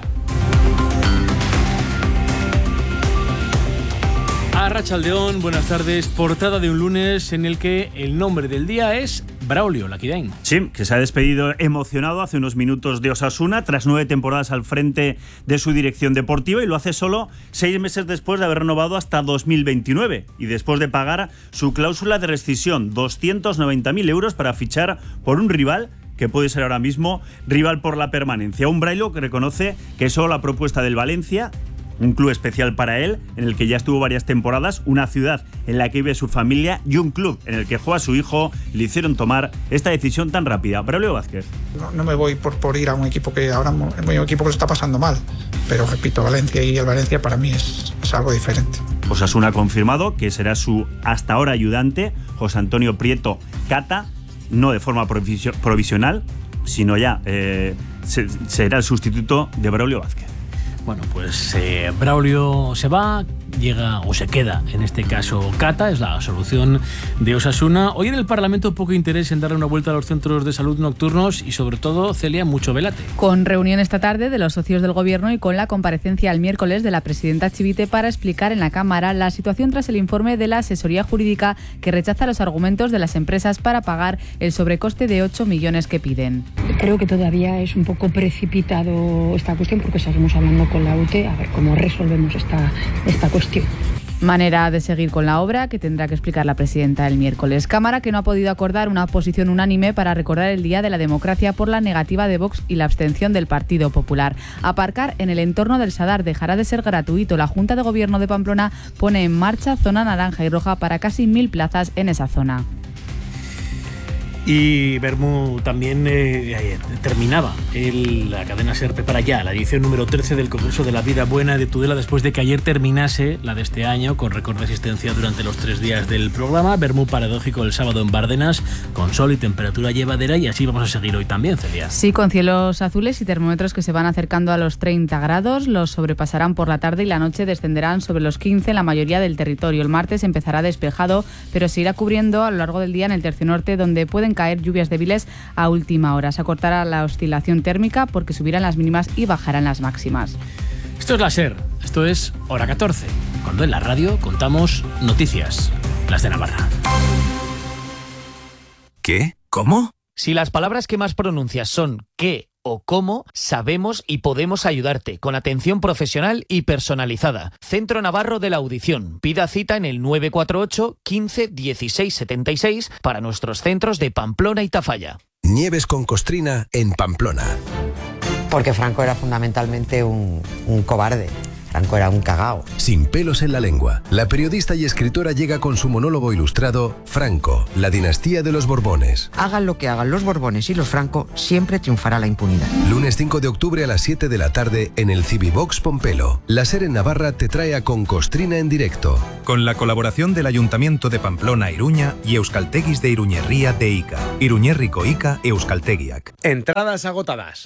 Speaker 6: Arratsaldeón, buenas tardes. Portada de un lunes en el que el nombre del día es Braulio Laquidain.
Speaker 26: Sí, que se ha despedido emocionado hace unos minutos de Osasuna tras nueve temporadas al frente de su dirección deportiva, y lo hace solo seis meses después de haber renovado hasta dos mil veintinueve y después de pagar su cláusula de rescisión, doscientos noventa mil euros para fichar por un rival que puede ser ahora mismo rival por la permanencia. Un Braulio que reconoce que solo la propuesta del Valencia, un club especial para él, en el que ya estuvo varias temporadas, una ciudad en la que vive su familia y un club en el que juega su hijo, le hicieron tomar esta decisión tan rápida. Braulio Vázquez.
Speaker 27: No, no me voy por, por ir a un equipo que ahora es un equipo que se está pasando mal, pero repito, Valencia y el Valencia para mí es, es algo diferente.
Speaker 26: Osasuna ha confirmado que será su hasta ahora ayudante, José Antonio Prieto Cata, no de forma provisional, sino ya eh, se, será el sustituto de Braulio Vázquez.
Speaker 6: Bueno, pues eh, Braulio se va, llega o se queda, en este caso Cata, es la solución de Osasuna. Hoy en el Parlamento poco interés en darle una vuelta a los centros de salud nocturnos y sobre todo, Celia, mucho velate.
Speaker 28: Con reunión esta tarde de los socios del Gobierno y con la comparecencia el miércoles de la presidenta Chivite para explicar en la Cámara la situación tras el informe de la asesoría jurídica que rechaza los argumentos de las empresas para pagar el sobrecoste de ocho millones que piden.
Speaker 29: Creo que todavía es un poco precipitado esta cuestión porque seguimos hablando con la U T a ver cómo resolvemos esta, esta cuestión.
Speaker 28: Manera de seguir con la obra que tendrá que explicar la presidenta el miércoles. Cámara que no ha podido acordar una posición unánime para recordar el Día de la Democracia por la negativa de Vox y la abstención del Partido Popular. Aparcar en el entorno del Sadar dejará de ser gratuito. La Junta de Gobierno de Pamplona pone en marcha zona naranja y roja para casi mil plazas en esa zona.
Speaker 6: Y Bermú también eh, terminaba el, la cadena SER prepara ya la edición número trece del Congreso de la Vida Buena de Tudela, después de que ayer terminase la de este año con récord de asistencia durante los tres días del programa. Bermú paradójico el sábado en Bárdenas, con sol y temperatura llevadera, y así vamos a seguir hoy también, Celia.
Speaker 28: Sí, con cielos azules y termómetros que se van acercando a los treinta grados, los sobrepasarán por la tarde y la noche descenderán sobre los quince en la mayoría del territorio. El martes empezará despejado, pero se irá cubriendo a lo largo del día en el tercio norte, donde pueden caer lluvias débiles a última hora. Se acortará la oscilación térmica porque subirán las mínimas y bajarán las máximas.
Speaker 6: Esto es la SER, esto es Hora catorce, cuando en la radio contamos noticias, las de Navarra.
Speaker 8: ¿Qué? ¿Cómo?
Speaker 10: Si las palabras que más pronuncias son qué o cómo, sabemos y podemos ayudarte con atención profesional y personalizada. Centro Navarro de la Audición. Pida cita en el nueve cuatro ocho, quince, dieciséis, setenta y seis para nuestros centros de Pamplona y Tafalla.
Speaker 16: Nieves con Costrina en Pamplona.
Speaker 11: Porque Franco era fundamentalmente un, un cobarde. Franco era un cagao.
Speaker 16: Sin pelos en la lengua, la periodista y escritora llega con su monólogo ilustrado Franco, la dinastía de los Borbones.
Speaker 11: Hagan lo que hagan los Borbones y los Franco, siempre triunfará la impunidad.
Speaker 16: Lunes cinco de octubre a las siete de la tarde en el Civivox Pompelo. La SER en Navarra te trae a Con Costrina en directo.
Speaker 12: Con la colaboración del Ayuntamiento de Pamplona Iruña y Euskalteguis de Iruñerría de Ica. Iruñerriko Ica Euskaltegiak.
Speaker 13: Entradas agotadas.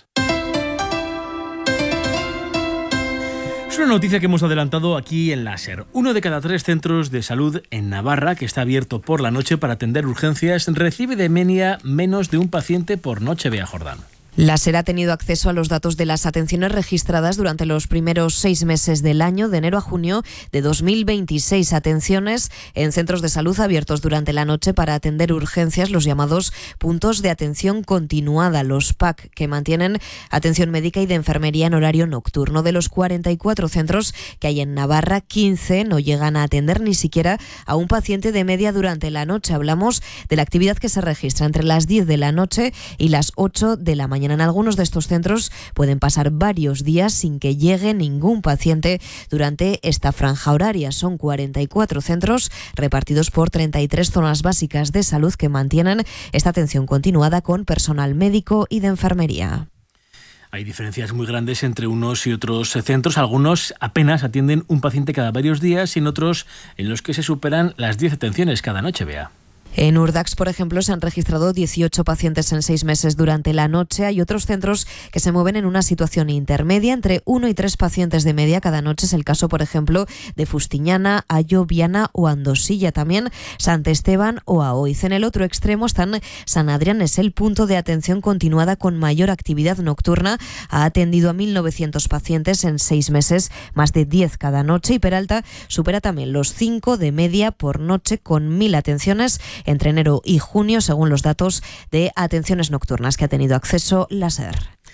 Speaker 6: Es una noticia que hemos adelantado aquí en la SER. Uno de cada tres centros de salud en Navarra, que está abierto por la noche para atender urgencias, recibe de media menos de un paciente por noche. Bea Jordán.
Speaker 14: La SER ha tenido acceso a los datos de las atenciones registradas durante los primeros seis meses del año, de enero a junio de dos mil veintiséis. Atenciones en centros de salud abiertos durante la noche para atender urgencias, los llamados puntos de atención continuada, los P A C, que mantienen atención médica y de enfermería en horario nocturno. De los cuarenta y cuatro centros que hay en Navarra, quince no llegan a atender ni siquiera a un paciente de media durante la noche. Hablamos de la actividad que se registra entre las diez de la noche y las ocho de la mañana. En algunos de estos centros pueden pasar varios días sin que llegue ningún paciente durante esta franja horaria. Son cuarenta y cuatro centros repartidos por treinta y tres zonas básicas de salud que mantienen esta atención continuada con personal médico y de enfermería.
Speaker 6: Hay diferencias muy grandes entre unos y otros centros. Algunos apenas atienden un paciente cada varios días y en otros en los que se superan las diez atenciones cada noche. Bea.
Speaker 14: En Urdax, por ejemplo, se han registrado dieciocho pacientes en seis meses durante la noche. Hay otros centros que se mueven en una situación intermedia, entre uno y tres pacientes de media cada noche. Es el caso, por ejemplo, de Fustiñana, Ayo, Viana o Andosilla. También Sant Esteban o Aoiz. En el otro extremo están San Adrián, es el punto de atención continuada con mayor actividad nocturna. Ha atendido a mil novecientos pacientes en seis meses, más de diez cada noche. Y Peralta supera también los cinco de media por noche, con mil atenciones entre enero y junio, según los datos de atenciones nocturnas que ha tenido acceso la SER.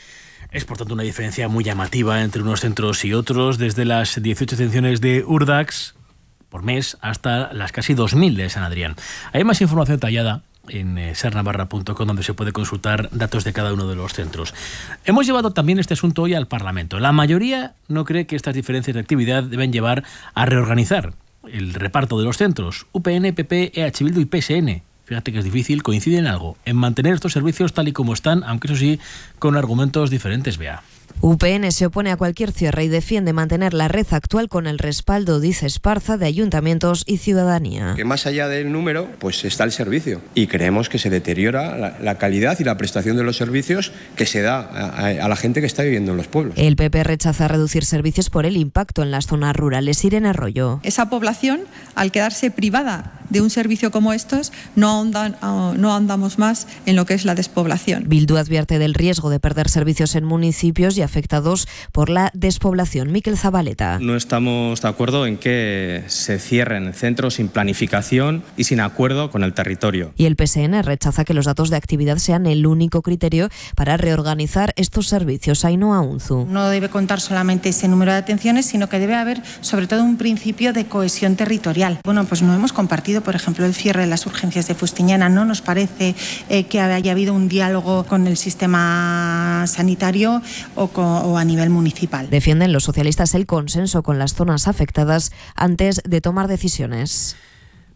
Speaker 6: Es por tanto una diferencia muy llamativa entre unos centros y otros, desde las dieciocho atenciones de Urdax por mes hasta las casi dos mil de San Adrián. Hay más información detallada en ser navarra punto com, donde se puede consultar datos de cada uno de los centros. Hemos llevado también este asunto hoy al Parlamento. La mayoría no cree que estas diferencias de actividad deben llevar a reorganizar el reparto de los centros. U P N, P P, E H Bildu y P S N. Fíjate que es difícil, coinciden en algo, en mantener estos servicios tal y como están, aunque eso sí, con argumentos diferentes. Bea.
Speaker 14: U P N se opone a cualquier cierre y defiende mantener la red actual con el respaldo, dice Esparza, de ayuntamientos y ciudadanía.
Speaker 9: Que más allá del número, pues está el servicio. Y creemos que se deteriora la, la calidad y la prestación de los servicios que se da a, a la gente que está viviendo en los pueblos.
Speaker 14: El P P rechaza reducir servicios por el impacto en las zonas rurales. Irene Arroyo.
Speaker 15: Esa población, al quedarse privada de un servicio como estos, no, ahondan, no ahondamos más en lo que es la despoblación.
Speaker 14: Bildu advierte del riesgo de perder servicios en municipios y afectados por la despoblación. Miquel Zabaleta.
Speaker 17: No estamos de acuerdo en que se cierren centros sin planificación y sin acuerdo con el territorio.
Speaker 14: Y el P S N rechaza que los datos de actividad sean el único criterio para reorganizar estos servicios. Ainhoa Unzu.
Speaker 7: No debe contar solamente ese número de atenciones, sino que debe haber sobre todo un principio de cohesión territorial. Bueno, pues no hemos compartido, por ejemplo, el cierre de las urgencias de Fustiñana. No nos parece eh, que haya habido un diálogo con el sistema sanitario o o a nivel municipal.
Speaker 14: Defienden los socialistas el consenso con las zonas afectadas antes de tomar decisiones.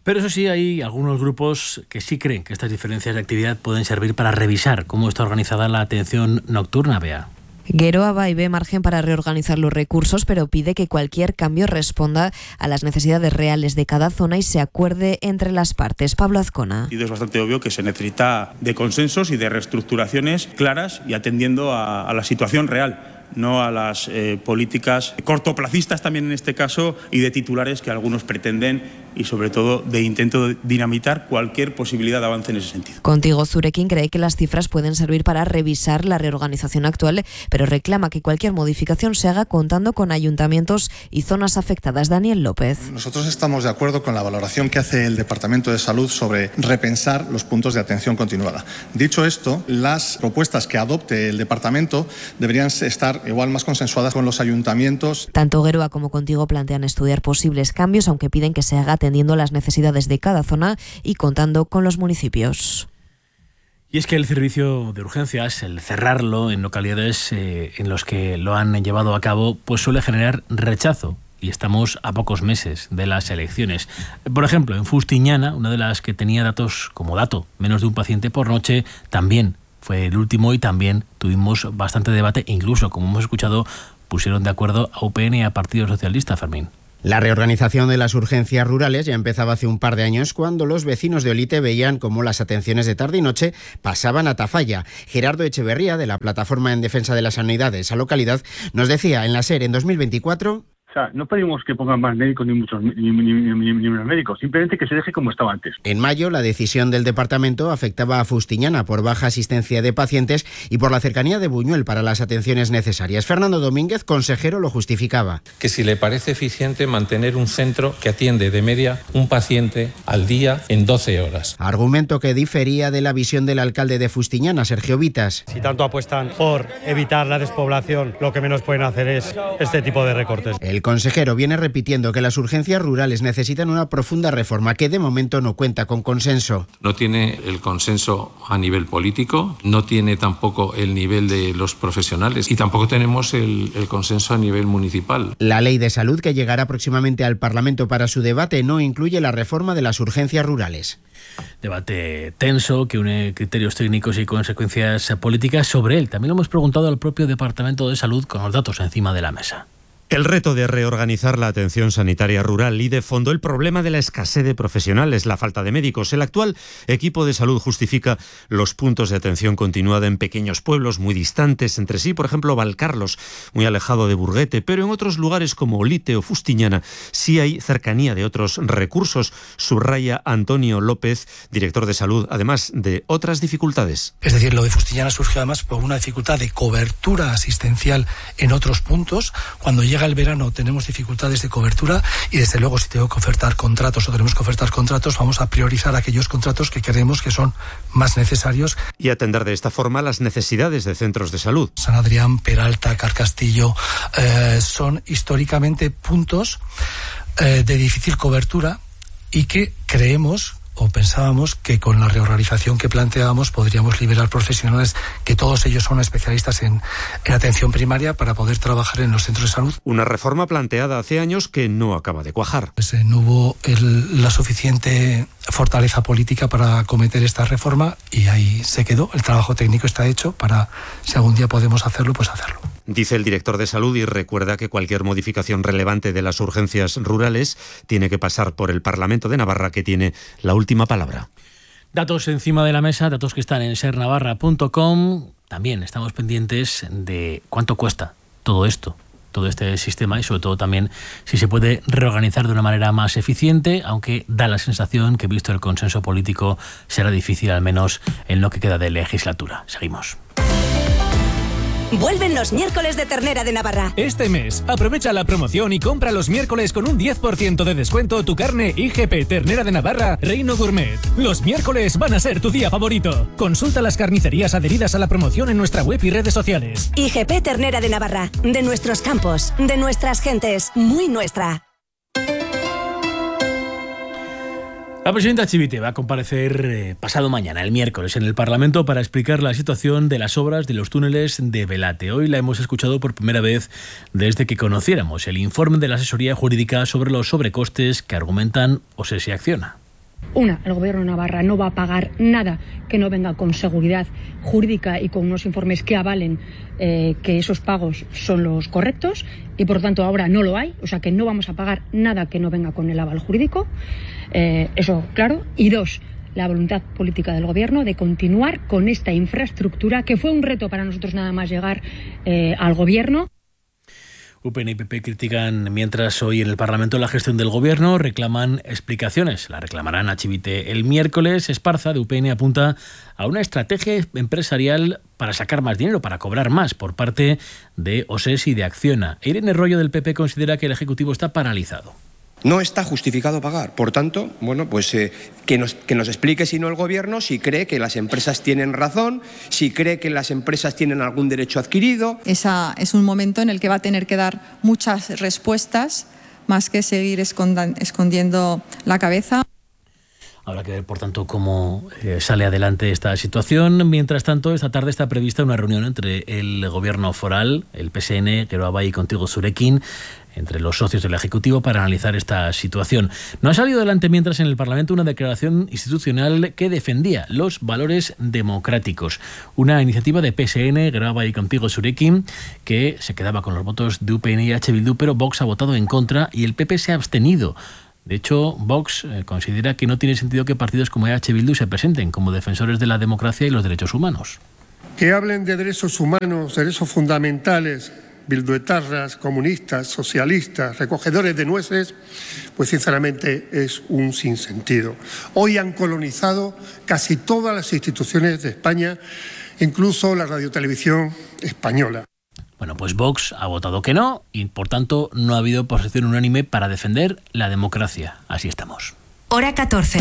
Speaker 6: Pero eso sí, hay algunos grupos que sí creen que estas diferencias de actividad pueden servir para revisar cómo está organizada la atención nocturna, Bea.
Speaker 14: Geroa y ve margen para reorganizar los recursos, pero pide que cualquier cambio responda a las necesidades reales de cada zona y se acuerde entre las partes. Pablo Azcona.
Speaker 1: Y es bastante obvio que se necesita de consensos y de reestructuraciones claras y atendiendo a, a la situación real, no a las eh, políticas cortoplacistas también en este caso y de titulares que algunos pretenden y sobre todo de intento de dinamitar cualquier posibilidad de avance en ese sentido.
Speaker 14: Contigo Zurekin cree que las cifras pueden servir para revisar la reorganización actual, pero reclama que cualquier modificación se haga contando con ayuntamientos y zonas afectadas. Daniel López.
Speaker 2: Nosotros estamos de acuerdo con la valoración que hace el Departamento de Salud sobre repensar los puntos de atención continuada. Dicho esto, las propuestas que adopte el Departamento deberían estar igual más consensuadas con los ayuntamientos.
Speaker 14: Tanto Geroa como Contigo plantean estudiar posibles cambios, aunque piden que se haga atendiendo las necesidades de cada zona y contando con los municipios.
Speaker 6: Y es que el servicio de urgencias, el cerrarlo en localidades eh, en los que lo han llevado a cabo, pues suele generar rechazo. Y estamos a pocos meses de las elecciones. Por ejemplo, en Fustiñana, una de las que tenía datos como dato, menos de un paciente por noche, también fue el último y también tuvimos bastante debate. E incluso, como hemos escuchado, pusieron de acuerdo a U P N y a Partido Socialista, Fermín.
Speaker 3: La reorganización de las urgencias rurales ya empezaba hace un par de años cuando los vecinos de Olite veían cómo las atenciones de tarde y noche pasaban a Tafalla. Gerardo Echeverría, de la Plataforma en Defensa de la Sanidad de esa localidad, nos decía en la SER en dos mil veinticuatro...
Speaker 8: O sea, no pedimos que pongan más médicos ni muchos ni, ni, ni, ni, ni menos médicos, simplemente que se deje como estaba antes.
Speaker 3: En mayo, la decisión del departamento afectaba a Fustiñana por baja asistencia de pacientes y por la cercanía de Buñuel para las atenciones necesarias. Fernando Domínguez, consejero, lo justificaba.
Speaker 13: Que si le parece eficiente mantener un centro que atiende de media un paciente al día en doce horas.
Speaker 3: Argumento que difería de la visión del alcalde de Fustiñana, Sergio Vitas.
Speaker 18: Si tanto apuestan por evitar la despoblación, lo que menos pueden hacer es este tipo de recortes.
Speaker 3: El consejero viene repitiendo que las urgencias rurales necesitan una profunda reforma que de momento no cuenta con consenso.
Speaker 13: No tiene el consenso a nivel político, no tiene tampoco el nivel de los profesionales y tampoco tenemos el, el consenso a nivel municipal.
Speaker 3: La ley de salud que llegará próximamente al Parlamento para su debate no incluye la reforma de las urgencias rurales.
Speaker 6: Debate tenso que une criterios técnicos y consecuencias políticas sobre él. También lo hemos preguntado al propio Departamento de Salud con los datos encima de la mesa.
Speaker 21: El reto de reorganizar la atención sanitaria rural y de fondo el problema de la escasez de profesionales, la falta de médicos. El actual equipo de salud justifica los puntos de atención continuada en pequeños pueblos muy distantes entre sí, por ejemplo Valcarlos, muy alejado de Burguete, pero en otros lugares como Olite o Fustiñana sí hay cercanía de otros recursos, subraya Antonio López, director de salud, además de otras dificultades.
Speaker 22: Es decir, lo de Fustiñana surge además por una dificultad de cobertura asistencial en otros puntos. Cuando llega el verano tenemos dificultades de cobertura y desde luego si tengo que ofertar contratos o tenemos que ofertar contratos vamos a priorizar aquellos contratos que creemos que son más necesarios.
Speaker 21: Y atender de esta forma las necesidades de centros de salud.
Speaker 22: San Adrián, Peralta, Carcastillo eh, son históricamente puntos eh, de difícil cobertura y que creemos o pensábamos que con la reorganización que planteábamos podríamos liberar profesionales que todos ellos son especialistas en, en atención primaria para poder trabajar en los centros de salud.
Speaker 21: Una reforma planteada hace años que no acaba de cuajar.
Speaker 22: Pues, eh, no hubo el, la suficiente fortaleza política para acometer esta reforma y ahí se quedó. El trabajo técnico está hecho para, si algún día podemos hacerlo, pues hacerlo.
Speaker 21: Dice el director de salud y recuerda que cualquier modificación relevante de las urgencias rurales tiene que pasar por el Parlamento de Navarra, que tiene la última palabra.
Speaker 6: Datos encima de la mesa, datos que están en ser navarra punto com. También estamos pendientes de cuánto cuesta todo esto, todo este sistema y sobre todo también si se puede reorganizar de una manera más eficiente, aunque da la sensación que visto el consenso político será difícil al menos en lo que queda de legislatura. Seguimos.
Speaker 23: Vuelven los miércoles de Ternera de Navarra.
Speaker 30: Este mes, aprovecha la promoción y compra los miércoles con un diez por ciento de descuento tu carne I G P Ternera de Navarra Reino Gourmet. Los miércoles van a ser tu día favorito. Consulta las carnicerías adheridas a la promoción en nuestra web y redes sociales.
Speaker 23: I G P Ternera de Navarra, de nuestros campos, de nuestras gentes, muy nuestra.
Speaker 6: La presidenta Chivite va a comparecer eh, pasado mañana, el miércoles, en el Parlamento para explicar la situación de las obras de los túneles de Velate. Hoy la hemos escuchado por primera vez desde que conociéramos el informe de la asesoría jurídica sobre los sobrecostes que argumentan O S E S y Acciona.
Speaker 4: Una, el Gobierno de Navarra no va a pagar nada que no venga con seguridad jurídica y con unos informes que avalen eh, que esos pagos son los correctos, y por lo tanto ahora no lo hay, o sea que no vamos a pagar nada que no venga con el aval jurídico, eh, eso claro. Y dos, la voluntad política del Gobierno de continuar con esta infraestructura, que fue un reto para nosotros nada más llegar eh, al Gobierno.
Speaker 6: U P N y P P critican, mientras hoy en el Parlamento, la gestión del Gobierno, reclaman explicaciones. La reclamarán a Chivite el miércoles. Esparza, de U P N, apunta a una estrategia empresarial para sacar más dinero, para cobrar más por parte de O S E S y de Acciona. Irene Rollo, del P P, considera que el Ejecutivo está paralizado.
Speaker 9: No está justificado pagar. Por tanto, bueno, pues eh, que, nos, que nos explique, si no el Gobierno, si cree que las empresas tienen razón, si cree que las empresas tienen algún derecho adquirido.
Speaker 15: Esa es un momento en el que va a tener que dar muchas respuestas, más que seguir escondan, escondiendo la cabeza.
Speaker 6: Habrá que ver, por tanto, cómo eh, sale adelante esta situación. Mientras tanto, esta tarde está prevista una reunión entre el Gobierno foral, el P S N, Geroa Bai y Contigo Zurekin, entre los socios del Ejecutivo, para analizar esta situación. No ha salido adelante, mientras, en el Parlamento una declaración institucional que defendía los valores democráticos. Una iniciativa de P S N, Geroa Bai y Contigo Zurekin, que se quedaba con los votos de U P N y H. Bildu, pero Vox ha votado en contra y el P P se ha abstenido. De hecho, Vox eh, considera que no tiene sentido que partidos como H. Bildu se presenten como defensores de la democracia y los derechos humanos.
Speaker 5: Que hablen de derechos humanos, derechos fundamentales, bilduetarras, comunistas, socialistas, recogedores de nueces, pues sinceramente es un sinsentido. Hoy han colonizado casi todas las instituciones de España, incluso la radiotelevisión española.
Speaker 6: Bueno, pues Vox ha votado que no y, por tanto, no ha habido posición unánime para defender la democracia. Así estamos.
Speaker 23: Hora catorce.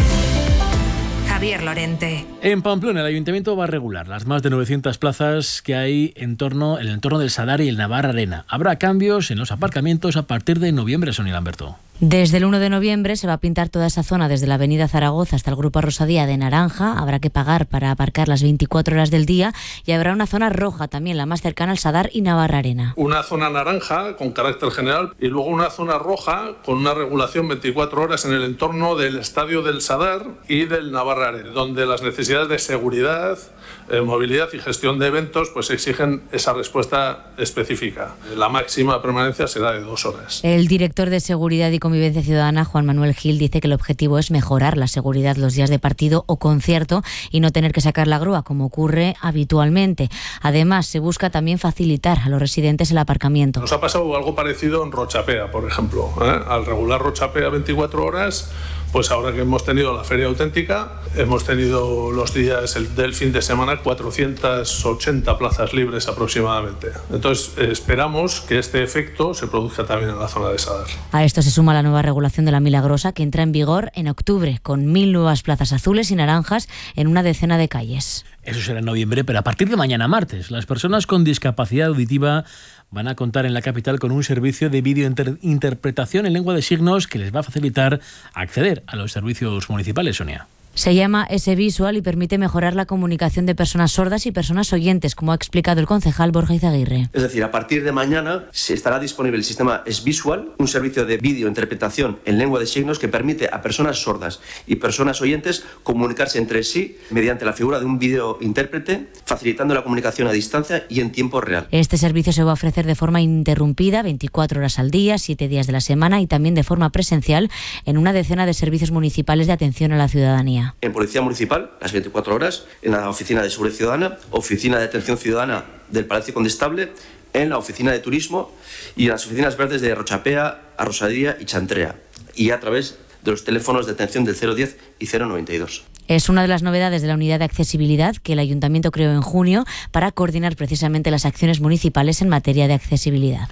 Speaker 23: Javier Lorente.
Speaker 6: En Pamplona, el Ayuntamiento va a regular las más de novecientas plazas que hay en, torno, en el entorno del Sadar y el Navarra Arena. Habrá cambios en los aparcamientos a partir de noviembre, Sonia Lamberto.
Speaker 19: Desde el uno de noviembre se va a pintar toda esa zona, desde la avenida Zaragoza hasta el Grupo Rosadía, de naranja. Habrá que pagar para aparcar las veinticuatro horas del día, y habrá una zona roja también, la más cercana al Sadar y Navarra Arena.
Speaker 20: Una zona naranja con carácter general y luego una zona roja con una regulación veinticuatro horas en el entorno del Estadio del Sadar y del Navarra Arena, donde las necesidades de seguridad, eh, movilidad y gestión de eventos pues exigen esa respuesta específica. La máxima permanencia será de dos horas.
Speaker 19: El director de Seguridad y Convivencia Ciudadana, Juan Manuel Gil, dice que el objetivo es mejorar la seguridad los días de partido o concierto y no tener que sacar la grúa, como ocurre habitualmente. Además, se busca también facilitar a los residentes el aparcamiento.
Speaker 20: Nos ha pasado algo parecido en Rochapea, por ejemplo, ¿eh? Al regular Rochapea veinticuatro horas, pues ahora que hemos tenido la Feria Auténtica, hemos tenido los días del fin de semana cuatrocientas ochenta plazas libres aproximadamente. Entonces, esperamos que este efecto se produzca también en la zona de Sadar.
Speaker 19: A esto se suma la nueva regulación de la Milagrosa, que entra en vigor en octubre, con mil nuevas plazas azules y naranjas en una decena de calles.
Speaker 6: Eso será en noviembre, pero a partir de mañana martes, las personas con discapacidad auditiva van a contar en la capital con un servicio de videointerpretación en lengua de signos que les va a facilitar acceder a los servicios municipales, Sonia.
Speaker 19: Se llama S-Visual y permite mejorar la comunicación de personas sordas y personas oyentes, como ha explicado el concejal Borja Izaguirre.
Speaker 24: Es decir, a partir de mañana se estará disponible el sistema S-Visual, un servicio de videointerpretación en lengua de signos que permite a personas sordas y personas oyentes comunicarse entre sí mediante la figura de un videointérprete, facilitando la comunicación a distancia y en tiempo real.
Speaker 19: Este servicio se va a ofrecer de forma ininterrumpida, veinticuatro horas al día, siete días de la semana, y también de forma presencial en una decena de servicios municipales de atención a la ciudadanía.
Speaker 24: En Policía Municipal, las veinticuatro horas, en la Oficina de Seguridad Ciudadana, Oficina de Atención Ciudadana del Palacio Condestable, en la Oficina de Turismo y en las oficinas verdes de Rochapea, Arrosadía y Chantrea, y a través de los teléfonos de atención del cero diez y cero noventa y dos.
Speaker 19: Es una de las novedades de la unidad de accesibilidad que el Ayuntamiento creó en junio para coordinar precisamente las acciones municipales en materia de accesibilidad.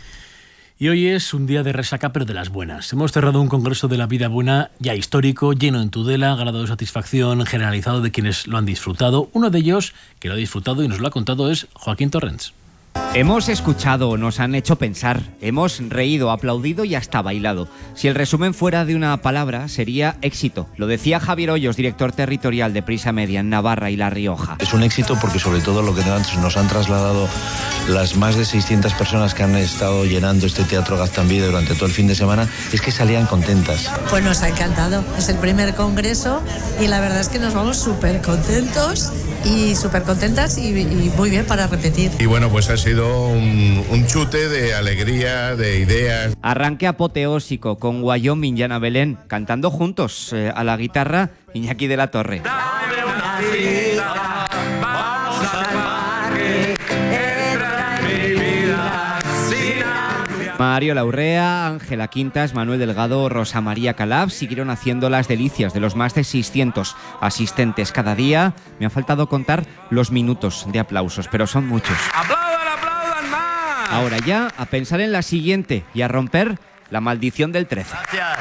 Speaker 6: Y hoy es un día de resaca, pero de las buenas. Hemos cerrado un congreso de la vida buena ya histórico, lleno en Tudela, grado de satisfacción generalizado de quienes lo han disfrutado. Uno de ellos que lo ha disfrutado y nos lo ha contado es Joaquín Torrents.
Speaker 10: Hemos escuchado, nos han hecho pensar, hemos reído, aplaudido y hasta bailado. Si el resumen fuera de una palabra, sería éxito. Lo decía Javier Hoyos, director territorial de Prisa Media en Navarra y La Rioja.
Speaker 11: Es un éxito porque sobre todo lo que nos han trasladado las más de seiscientas personas que han estado llenando este Teatro Gaztambide durante todo el fin de semana es que salían contentas.
Speaker 12: Pues nos ha encantado, es el primer congreso y la verdad es que nos vamos súper contentos y súper contentas y, y muy bien para repetir.
Speaker 16: Y bueno, pues ha sido un, un chute de alegría, de ideas.
Speaker 10: Arranque apoteósico con Wyoming y Ana Belén cantando juntos eh, a la guitarra Iñaki de la Torre. Dame una cita, vamos al parque, entra en mi vida sin ansia. Mario Laurrea, Ángela Quintas, Manuel Delgado, Rosa María Calab siguieron haciendo las delicias de los más de seiscientos asistentes cada día. Me ha faltado contar los minutos de aplausos, pero son muchos. ¡Aplaudan, aplaudan más! Ahora ya a pensar en la siguiente y a romper la maldición del trece.
Speaker 6: Gracias.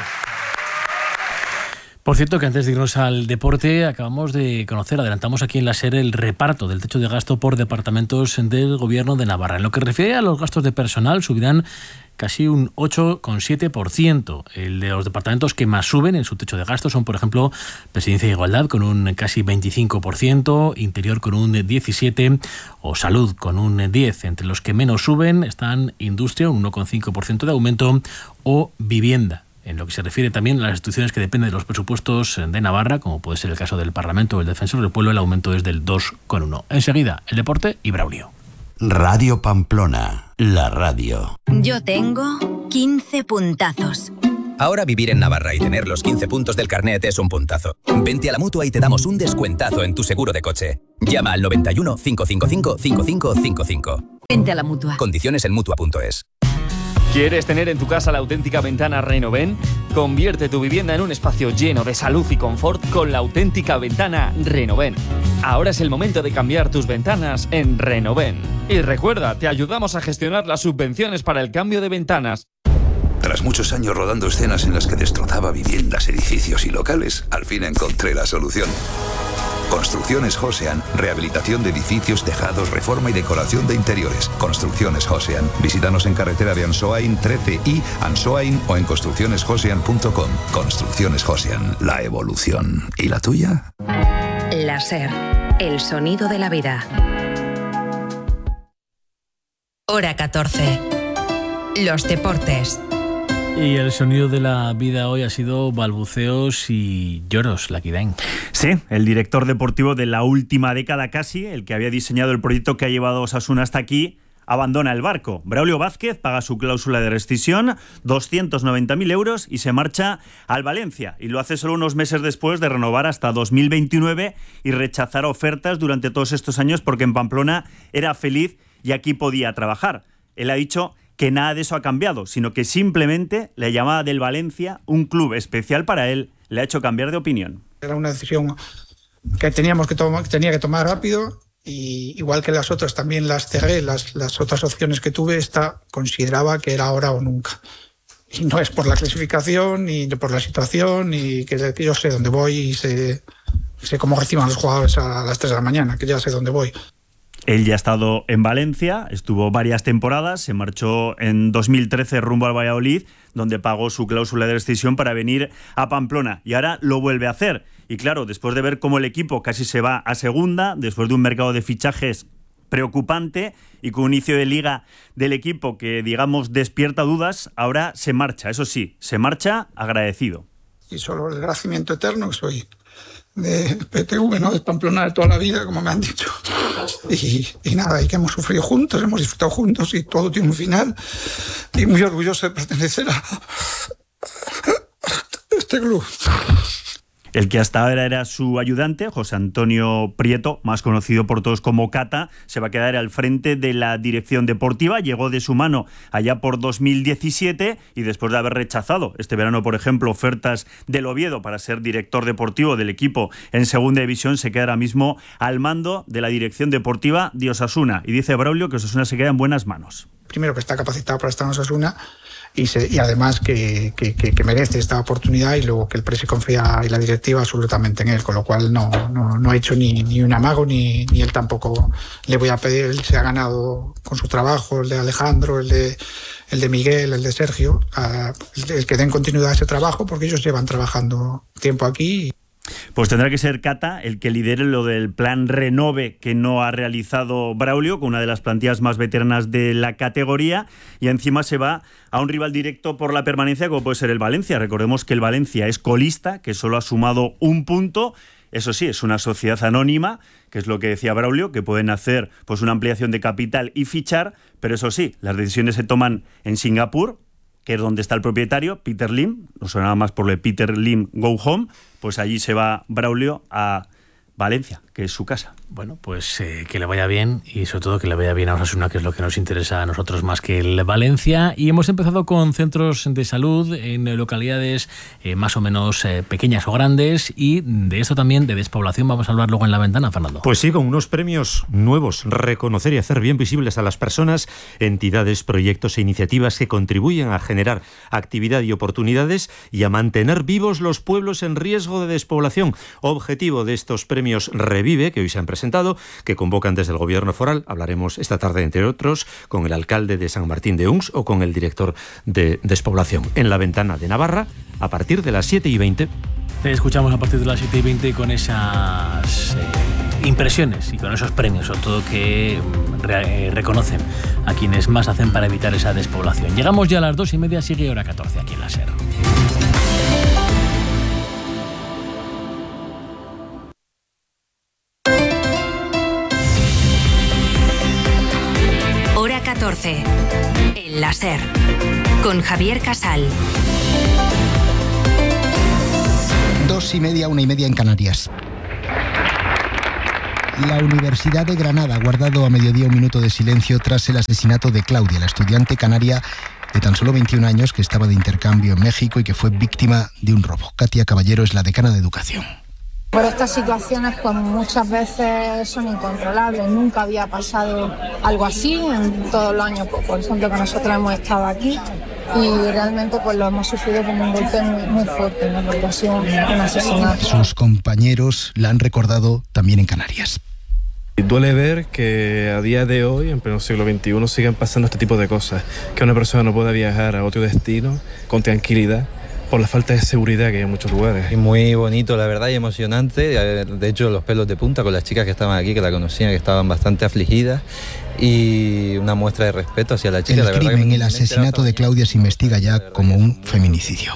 Speaker 6: Por cierto, que antes de irnos al deporte, acabamos de conocer, adelantamos aquí en la SER, el reparto del techo de gasto por departamentos del Gobierno de Navarra. En lo que refiere a los gastos de personal, subirán casi un ocho coma siete por ciento. El de los departamentos que más suben en su techo de gasto son, por ejemplo, Presidencia e Igualdad con un casi veinticinco por ciento, Interior con un diecisiete por ciento o Salud con un diez por ciento. Entre los que menos suben están Industria, un uno coma cinco por ciento de aumento, o Vivienda. En lo que se refiere también a las instituciones que dependen de los presupuestos de Navarra, como puede ser el caso del Parlamento o el Defensor del Pueblo, el aumento es del dos coma uno. Enseguida, el deporte y Braulio.
Speaker 17: Radio Pamplona, la radio.
Speaker 23: Yo tengo quince puntazos.
Speaker 25: Ahora vivir en Navarra y tener los quince puntos del carnet es un puntazo. Vente a la Mutua y te damos un descuentazo en tu seguro de coche. Llama al noventa y uno, cinco cinco cinco, cinco cinco cinco cinco.
Speaker 23: Vente a la Mutua.
Speaker 25: Condiciones en mutua punto es.
Speaker 26: ¿Quieres tener en tu casa la auténtica ventana Renoven? Convierte tu vivienda en un espacio lleno de salud y confort con la auténtica ventana Renoven. Ahora es el momento de cambiar tus ventanas en Renoven. Y recuerda, te ayudamos a gestionar las subvenciones para el cambio de ventanas.
Speaker 27: Tras muchos años rodando escenas en las que destrozaba viviendas, edificios y locales, al fin encontré la solución. Construcciones Josean, rehabilitación de edificios, tejados, reforma y decoración de interiores. Construcciones Josean. Visítanos en carretera de Ansoain trece y Ansoain o en construcciones josean punto com. Construcciones Josean, la evolución. ¿Y la tuya?
Speaker 23: La SER, el sonido de la vida. Hora catorce. Los deportes.
Speaker 6: Y el sonido de la vida hoy ha sido balbuceos y lloros, Laquidain.
Speaker 28: Sí, el director deportivo de la última década casi, el que había diseñado el proyecto que ha llevado a Osasuna hasta aquí, abandona el barco. Braulio Vázquez paga su cláusula de rescisión, doscientos noventa mil euros, y se marcha al Valencia. Y lo hace solo unos meses después de renovar hasta dos mil veintinueve y rechazar ofertas durante todos estos años porque en Pamplona era feliz y aquí podía trabajar. Él ha dicho que nada de eso ha cambiado, sino que simplemente la llamada del Valencia, un club especial para él, le ha hecho cambiar de opinión.
Speaker 29: Era una decisión que teníamos que tomar, que tenía que tomar rápido, y igual que las otras también las cerré, las, las otras opciones que tuve, esta consideraba que era ahora o nunca. Y no es por la clasificación, ni por la situación, ni que yo sé dónde voy y sé, sé cómo reciban los jugadores a las tres de la mañana, que ya sé dónde voy.
Speaker 28: Él ya ha estado en Valencia, estuvo varias temporadas, se marchó en dos mil trece rumbo al Valladolid, donde pagó su cláusula de rescisión para venir a Pamplona, y ahora lo vuelve a hacer. Y claro, después de ver cómo el equipo casi se va a segunda, después de un mercado de fichajes preocupante y con un inicio de liga del equipo que, digamos, despierta dudas, ahora se marcha, eso sí, se marcha agradecido.
Speaker 29: Y solo el agradecimiento eterno, que soy de P T V, ¿no? De Pamplona de toda la vida, como me han dicho. Y, y nada, y que hemos sufrido juntos, hemos disfrutado juntos y todo tiene un final. Y muy orgulloso de pertenecer a este club.
Speaker 28: El que hasta ahora era su ayudante, José Antonio Prieto, más conocido por todos como Cata, se va a quedar al frente de la dirección deportiva. Llegó de su mano allá por dos mil diecisiete y después de haber rechazado este verano, por ejemplo, ofertas del Oviedo para ser director deportivo del equipo en segunda división, se queda ahora mismo al mando de la dirección deportiva de Osasuna. Y dice Braulio que Osasuna se queda en buenas manos.
Speaker 29: Primero, que está capacitado para estar en Osasuna, y, se, y además que, que, que, que merece esta oportunidad y luego que el Presi confía y la directiva absolutamente en él, con lo cual no, no, no ha hecho ni, ni un amago ni, ni él tampoco le voy a pedir. Él se ha ganado con su trabajo, el de Alejandro, el de, el de Miguel, el de Sergio, a, el, el que den continuidad a ese trabajo porque ellos llevan trabajando tiempo aquí.
Speaker 28: Pues tendrá que ser Cata el que lidere lo del plan Renove que no ha realizado Braulio, con una de las plantillas más veteranas de la categoría, y encima se va a un rival directo por la permanencia como puede ser el Valencia. Recordemos que el Valencia es colista, que solo ha sumado un punto. Eso sí, es una sociedad anónima, que es lo que decía Braulio, que pueden hacer pues una ampliación de capital y fichar, pero eso sí, las decisiones se toman en Singapur, que es donde está el propietario, Peter Lim, no sonaba más por lo de Peter Lim Go Home, pues allí se va Braulio a Valencia, que es su casa.
Speaker 6: Bueno, pues eh, que le vaya bien y sobre todo que le vaya bien a Osasuna, que es lo que nos interesa a nosotros más que el Valencia. Y hemos empezado con centros de salud en localidades eh, más o menos eh, pequeñas o grandes, y de esto también, de despoblación, vamos a hablar luego en la ventana, Fernando.
Speaker 1: Pues sí, con unos premios nuevos, reconocer y hacer bien visibles a las personas, entidades, proyectos e iniciativas que contribuyen a generar actividad y oportunidades y a mantener vivos los pueblos en riesgo de despoblación. Objetivo de estos premios Revive, que hoy se han presentado, que convocan desde el Gobierno foral. Hablaremos esta tarde, entre otros, con el alcalde de San Martín de Uns o con el director de despoblación. En la ventana de Navarra, a partir de las siete y veinte.
Speaker 6: Te escuchamos a partir de las siete y veinte con esas eh, impresiones y con esos premios, sobre todo que re, eh, reconocen a quienes más hacen para evitar esa despoblación. Llegamos ya a las dos y media, sigue hora catorce aquí en la SER.
Speaker 23: catorce. El láser. Con Javier Casal.
Speaker 2: Dos y media, una y media en Canarias. La Universidad de Granada ha guardado a mediodía un minuto de silencio tras el asesinato de Claudia, la estudiante canaria de tan solo veintiún años que estaba de intercambio en México y que fue víctima de un robo. Katia Caballero es la decana de Educación.
Speaker 3: Pero estas situaciones pues muchas veces son incontrolables. Nunca había pasado algo así en todos los años, por ejemplo, que nosotros hemos estado aquí, y realmente pues lo hemos sufrido como un golpe muy, muy fuerte, ¿no? Porque ha sido un, un asesinato.
Speaker 2: Sus compañeros la han recordado también en Canarias.
Speaker 7: Duele ver que a día de hoy, en pleno siglo veintiuno, sigan pasando este tipo de cosas, que una persona no pueda viajar a otro destino con tranquilidad por la falta de seguridad que hay en muchos lugares.
Speaker 8: Y muy bonito, la verdad, y emocionante. De hecho, los pelos de punta con las chicas que estaban aquí, que la conocían, que estaban bastante afligidas, y una muestra de respeto hacia la chica.
Speaker 2: El
Speaker 8: la verdad
Speaker 2: crimen,
Speaker 8: que
Speaker 2: el asesinato de Claudia se investiga ya como un feminicidio.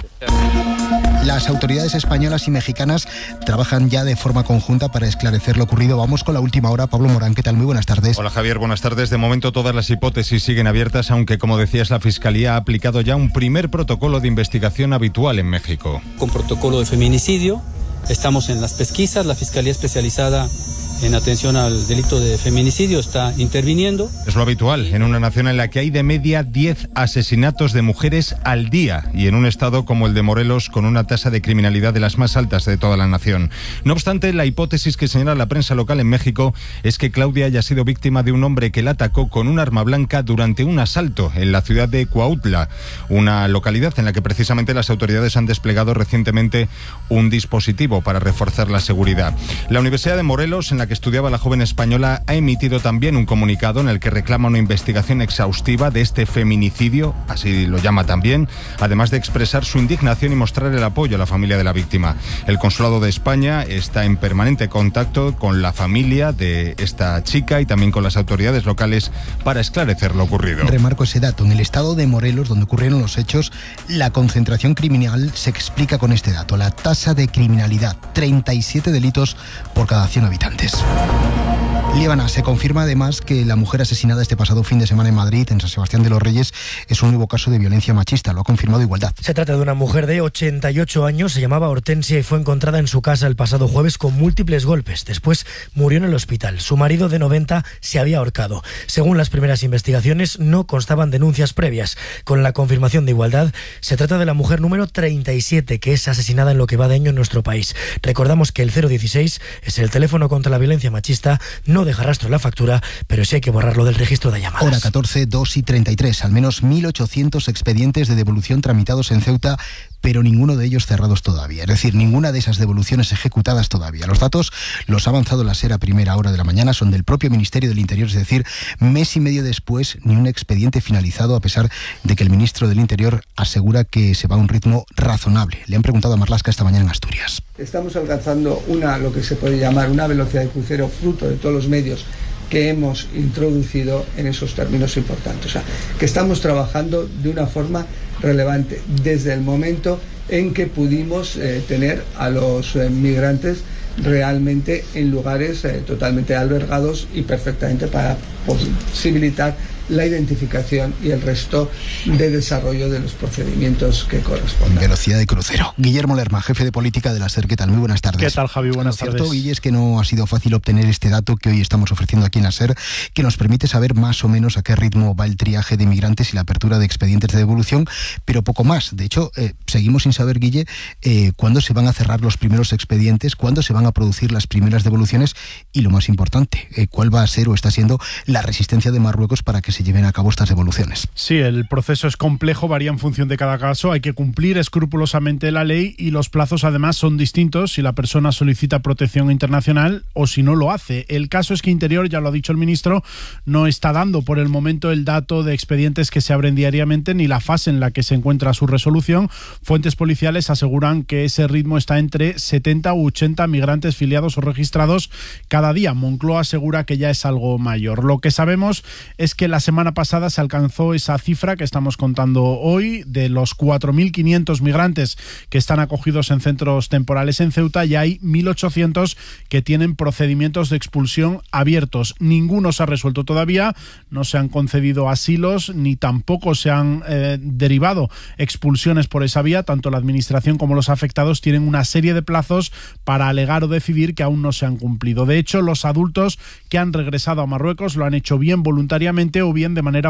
Speaker 2: Las autoridades españolas y mexicanas trabajan ya de forma conjunta para esclarecer lo ocurrido. Vamos con la última hora. Pablo Morán, ¿qué tal? Muy buenas tardes.
Speaker 13: Hola Javier, buenas tardes. De momento todas las hipótesis siguen abiertas, aunque como decías, la Fiscalía ha aplicado ya un primer protocolo de investigación habitual en México.
Speaker 14: Con protocolo de feminicidio, estamos en las pesquisas, la Fiscalía especializada en atención al delito de feminicidio está interviniendo.
Speaker 13: Es lo habitual en una nación en la que hay de media diez asesinatos de mujeres al día y en un estado como el de Morelos con una tasa de criminalidad de las más altas de toda la nación. No obstante, la hipótesis que señala la prensa local en México es que Claudia haya sido víctima de un hombre que la atacó con un arma blanca durante un asalto en la ciudad de Cuautla, una localidad en la que precisamente las autoridades han desplegado recientemente un dispositivo para reforzar la seguridad. La Universidad de Morelos, en la que estudiaba la joven española, ha emitido también un comunicado en el que reclama una investigación exhaustiva de este feminicidio, así lo llama también, además de expresar su indignación y mostrar el apoyo a la familia de la víctima. El Consulado de España está en permanente contacto con la familia de esta chica y también con las autoridades locales para esclarecer lo ocurrido.
Speaker 2: Remarco ese dato. En el estado de Morelos, donde ocurrieron los hechos, la concentración criminal se explica con este dato. La tasa de criminalidad, treinta y siete delitos por cada cien habitantes. Líbana, se confirma además que la mujer asesinada este pasado fin de semana en Madrid, en San Sebastián de los Reyes, es un nuevo caso de violencia machista. Lo ha confirmado Igualdad.
Speaker 18: Se trata de una mujer de ochenta y ocho años, se llamaba Hortensia y fue encontrada en su casa el pasado jueves con múltiples golpes. Después murió en el hospital. Su marido de noventa se había ahorcado. Según las primeras investigaciones, no constaban denuncias previas. Con la confirmación de Igualdad, se trata de la mujer número treinta y siete que es asesinada en lo que va de año en nuestro país. Recordamos que el cero dieciséis es el teléfono contra la violencia machista. No no deja rastro en la factura, pero sí hay que borrarlo del registro de llamadas.
Speaker 2: Hora catorce, dos y treinta y tres. Al menos mil ochocientos expedientes de devolución tramitados en Ceuta, pero ninguno de ellos cerrados todavía. Es decir, ninguna de esas devoluciones ejecutadas todavía. Los datos los ha avanzado la SER a primera hora de la mañana, son del propio Ministerio del Interior, es decir, mes y medio después, ni un expediente finalizado, a pesar de que el ministro del Interior asegura que se va a un ritmo razonable. Le han preguntado a Marlaska esta mañana en Asturias.
Speaker 4: Estamos alcanzando una, lo que se puede llamar una velocidad de crucero fruto de todos los medios que hemos introducido en esos términos importantes. O sea, que estamos trabajando de una forma relevante desde el momento en que pudimos eh, tener a los eh, migrantes realmente en lugares eh, totalmente albergados y perfectamente para posibilitar la identificación y el resto de desarrollo de los procedimientos que corresponden.
Speaker 2: Velocidad de crucero. Guillermo Lerma, jefe de política de la SER. ¿Qué tal? Muy buenas tardes.
Speaker 5: ¿Qué tal, Javi? Buenas
Speaker 2: tardes. Lo cierto,
Speaker 5: tardes.
Speaker 2: Guille, es que no ha sido fácil obtener este dato que hoy estamos ofreciendo aquí en la SER, que nos permite saber más o menos a qué ritmo va el triaje de migrantes y la apertura de expedientes de devolución, pero poco más. De hecho, eh, seguimos sin saber, Guille, eh, cuándo se van a cerrar los primeros expedientes, cuándo se van a producir las primeras devoluciones y, lo más importante, eh, cuál va a ser o está siendo la resistencia de Marruecos para que se lleven a cabo estas devoluciones.
Speaker 5: Sí, el proceso es complejo, varía en función de cada caso, hay que cumplir escrupulosamente la ley y los plazos además son distintos si la persona solicita protección internacional o si no lo hace. El caso es que Interior, ya lo ha dicho el ministro, no está dando por el momento el dato de expedientes que se abren diariamente ni la fase en la que se encuentra su resolución. Fuentes policiales aseguran que ese ritmo está entre setenta u ochenta migrantes filiados o registrados cada día. Moncloa asegura que ya es algo mayor. Lo que sabemos es que la semana pasada se alcanzó esa cifra que estamos contando hoy de los cuatro mil quinientos migrantes que están acogidos en centros temporales en Ceuta y hay mil ochocientos que tienen procedimientos de expulsión abiertos. Ninguno se ha resuelto todavía, no se han concedido asilos ni tampoco se han eh, derivado expulsiones por esa vía. Tanto la administración como los afectados tienen una serie de plazos para alegar o decidir que aún no se han cumplido. De hecho, los adultos que han regresado a Marruecos lo han hecho bien voluntariamente o bien de manera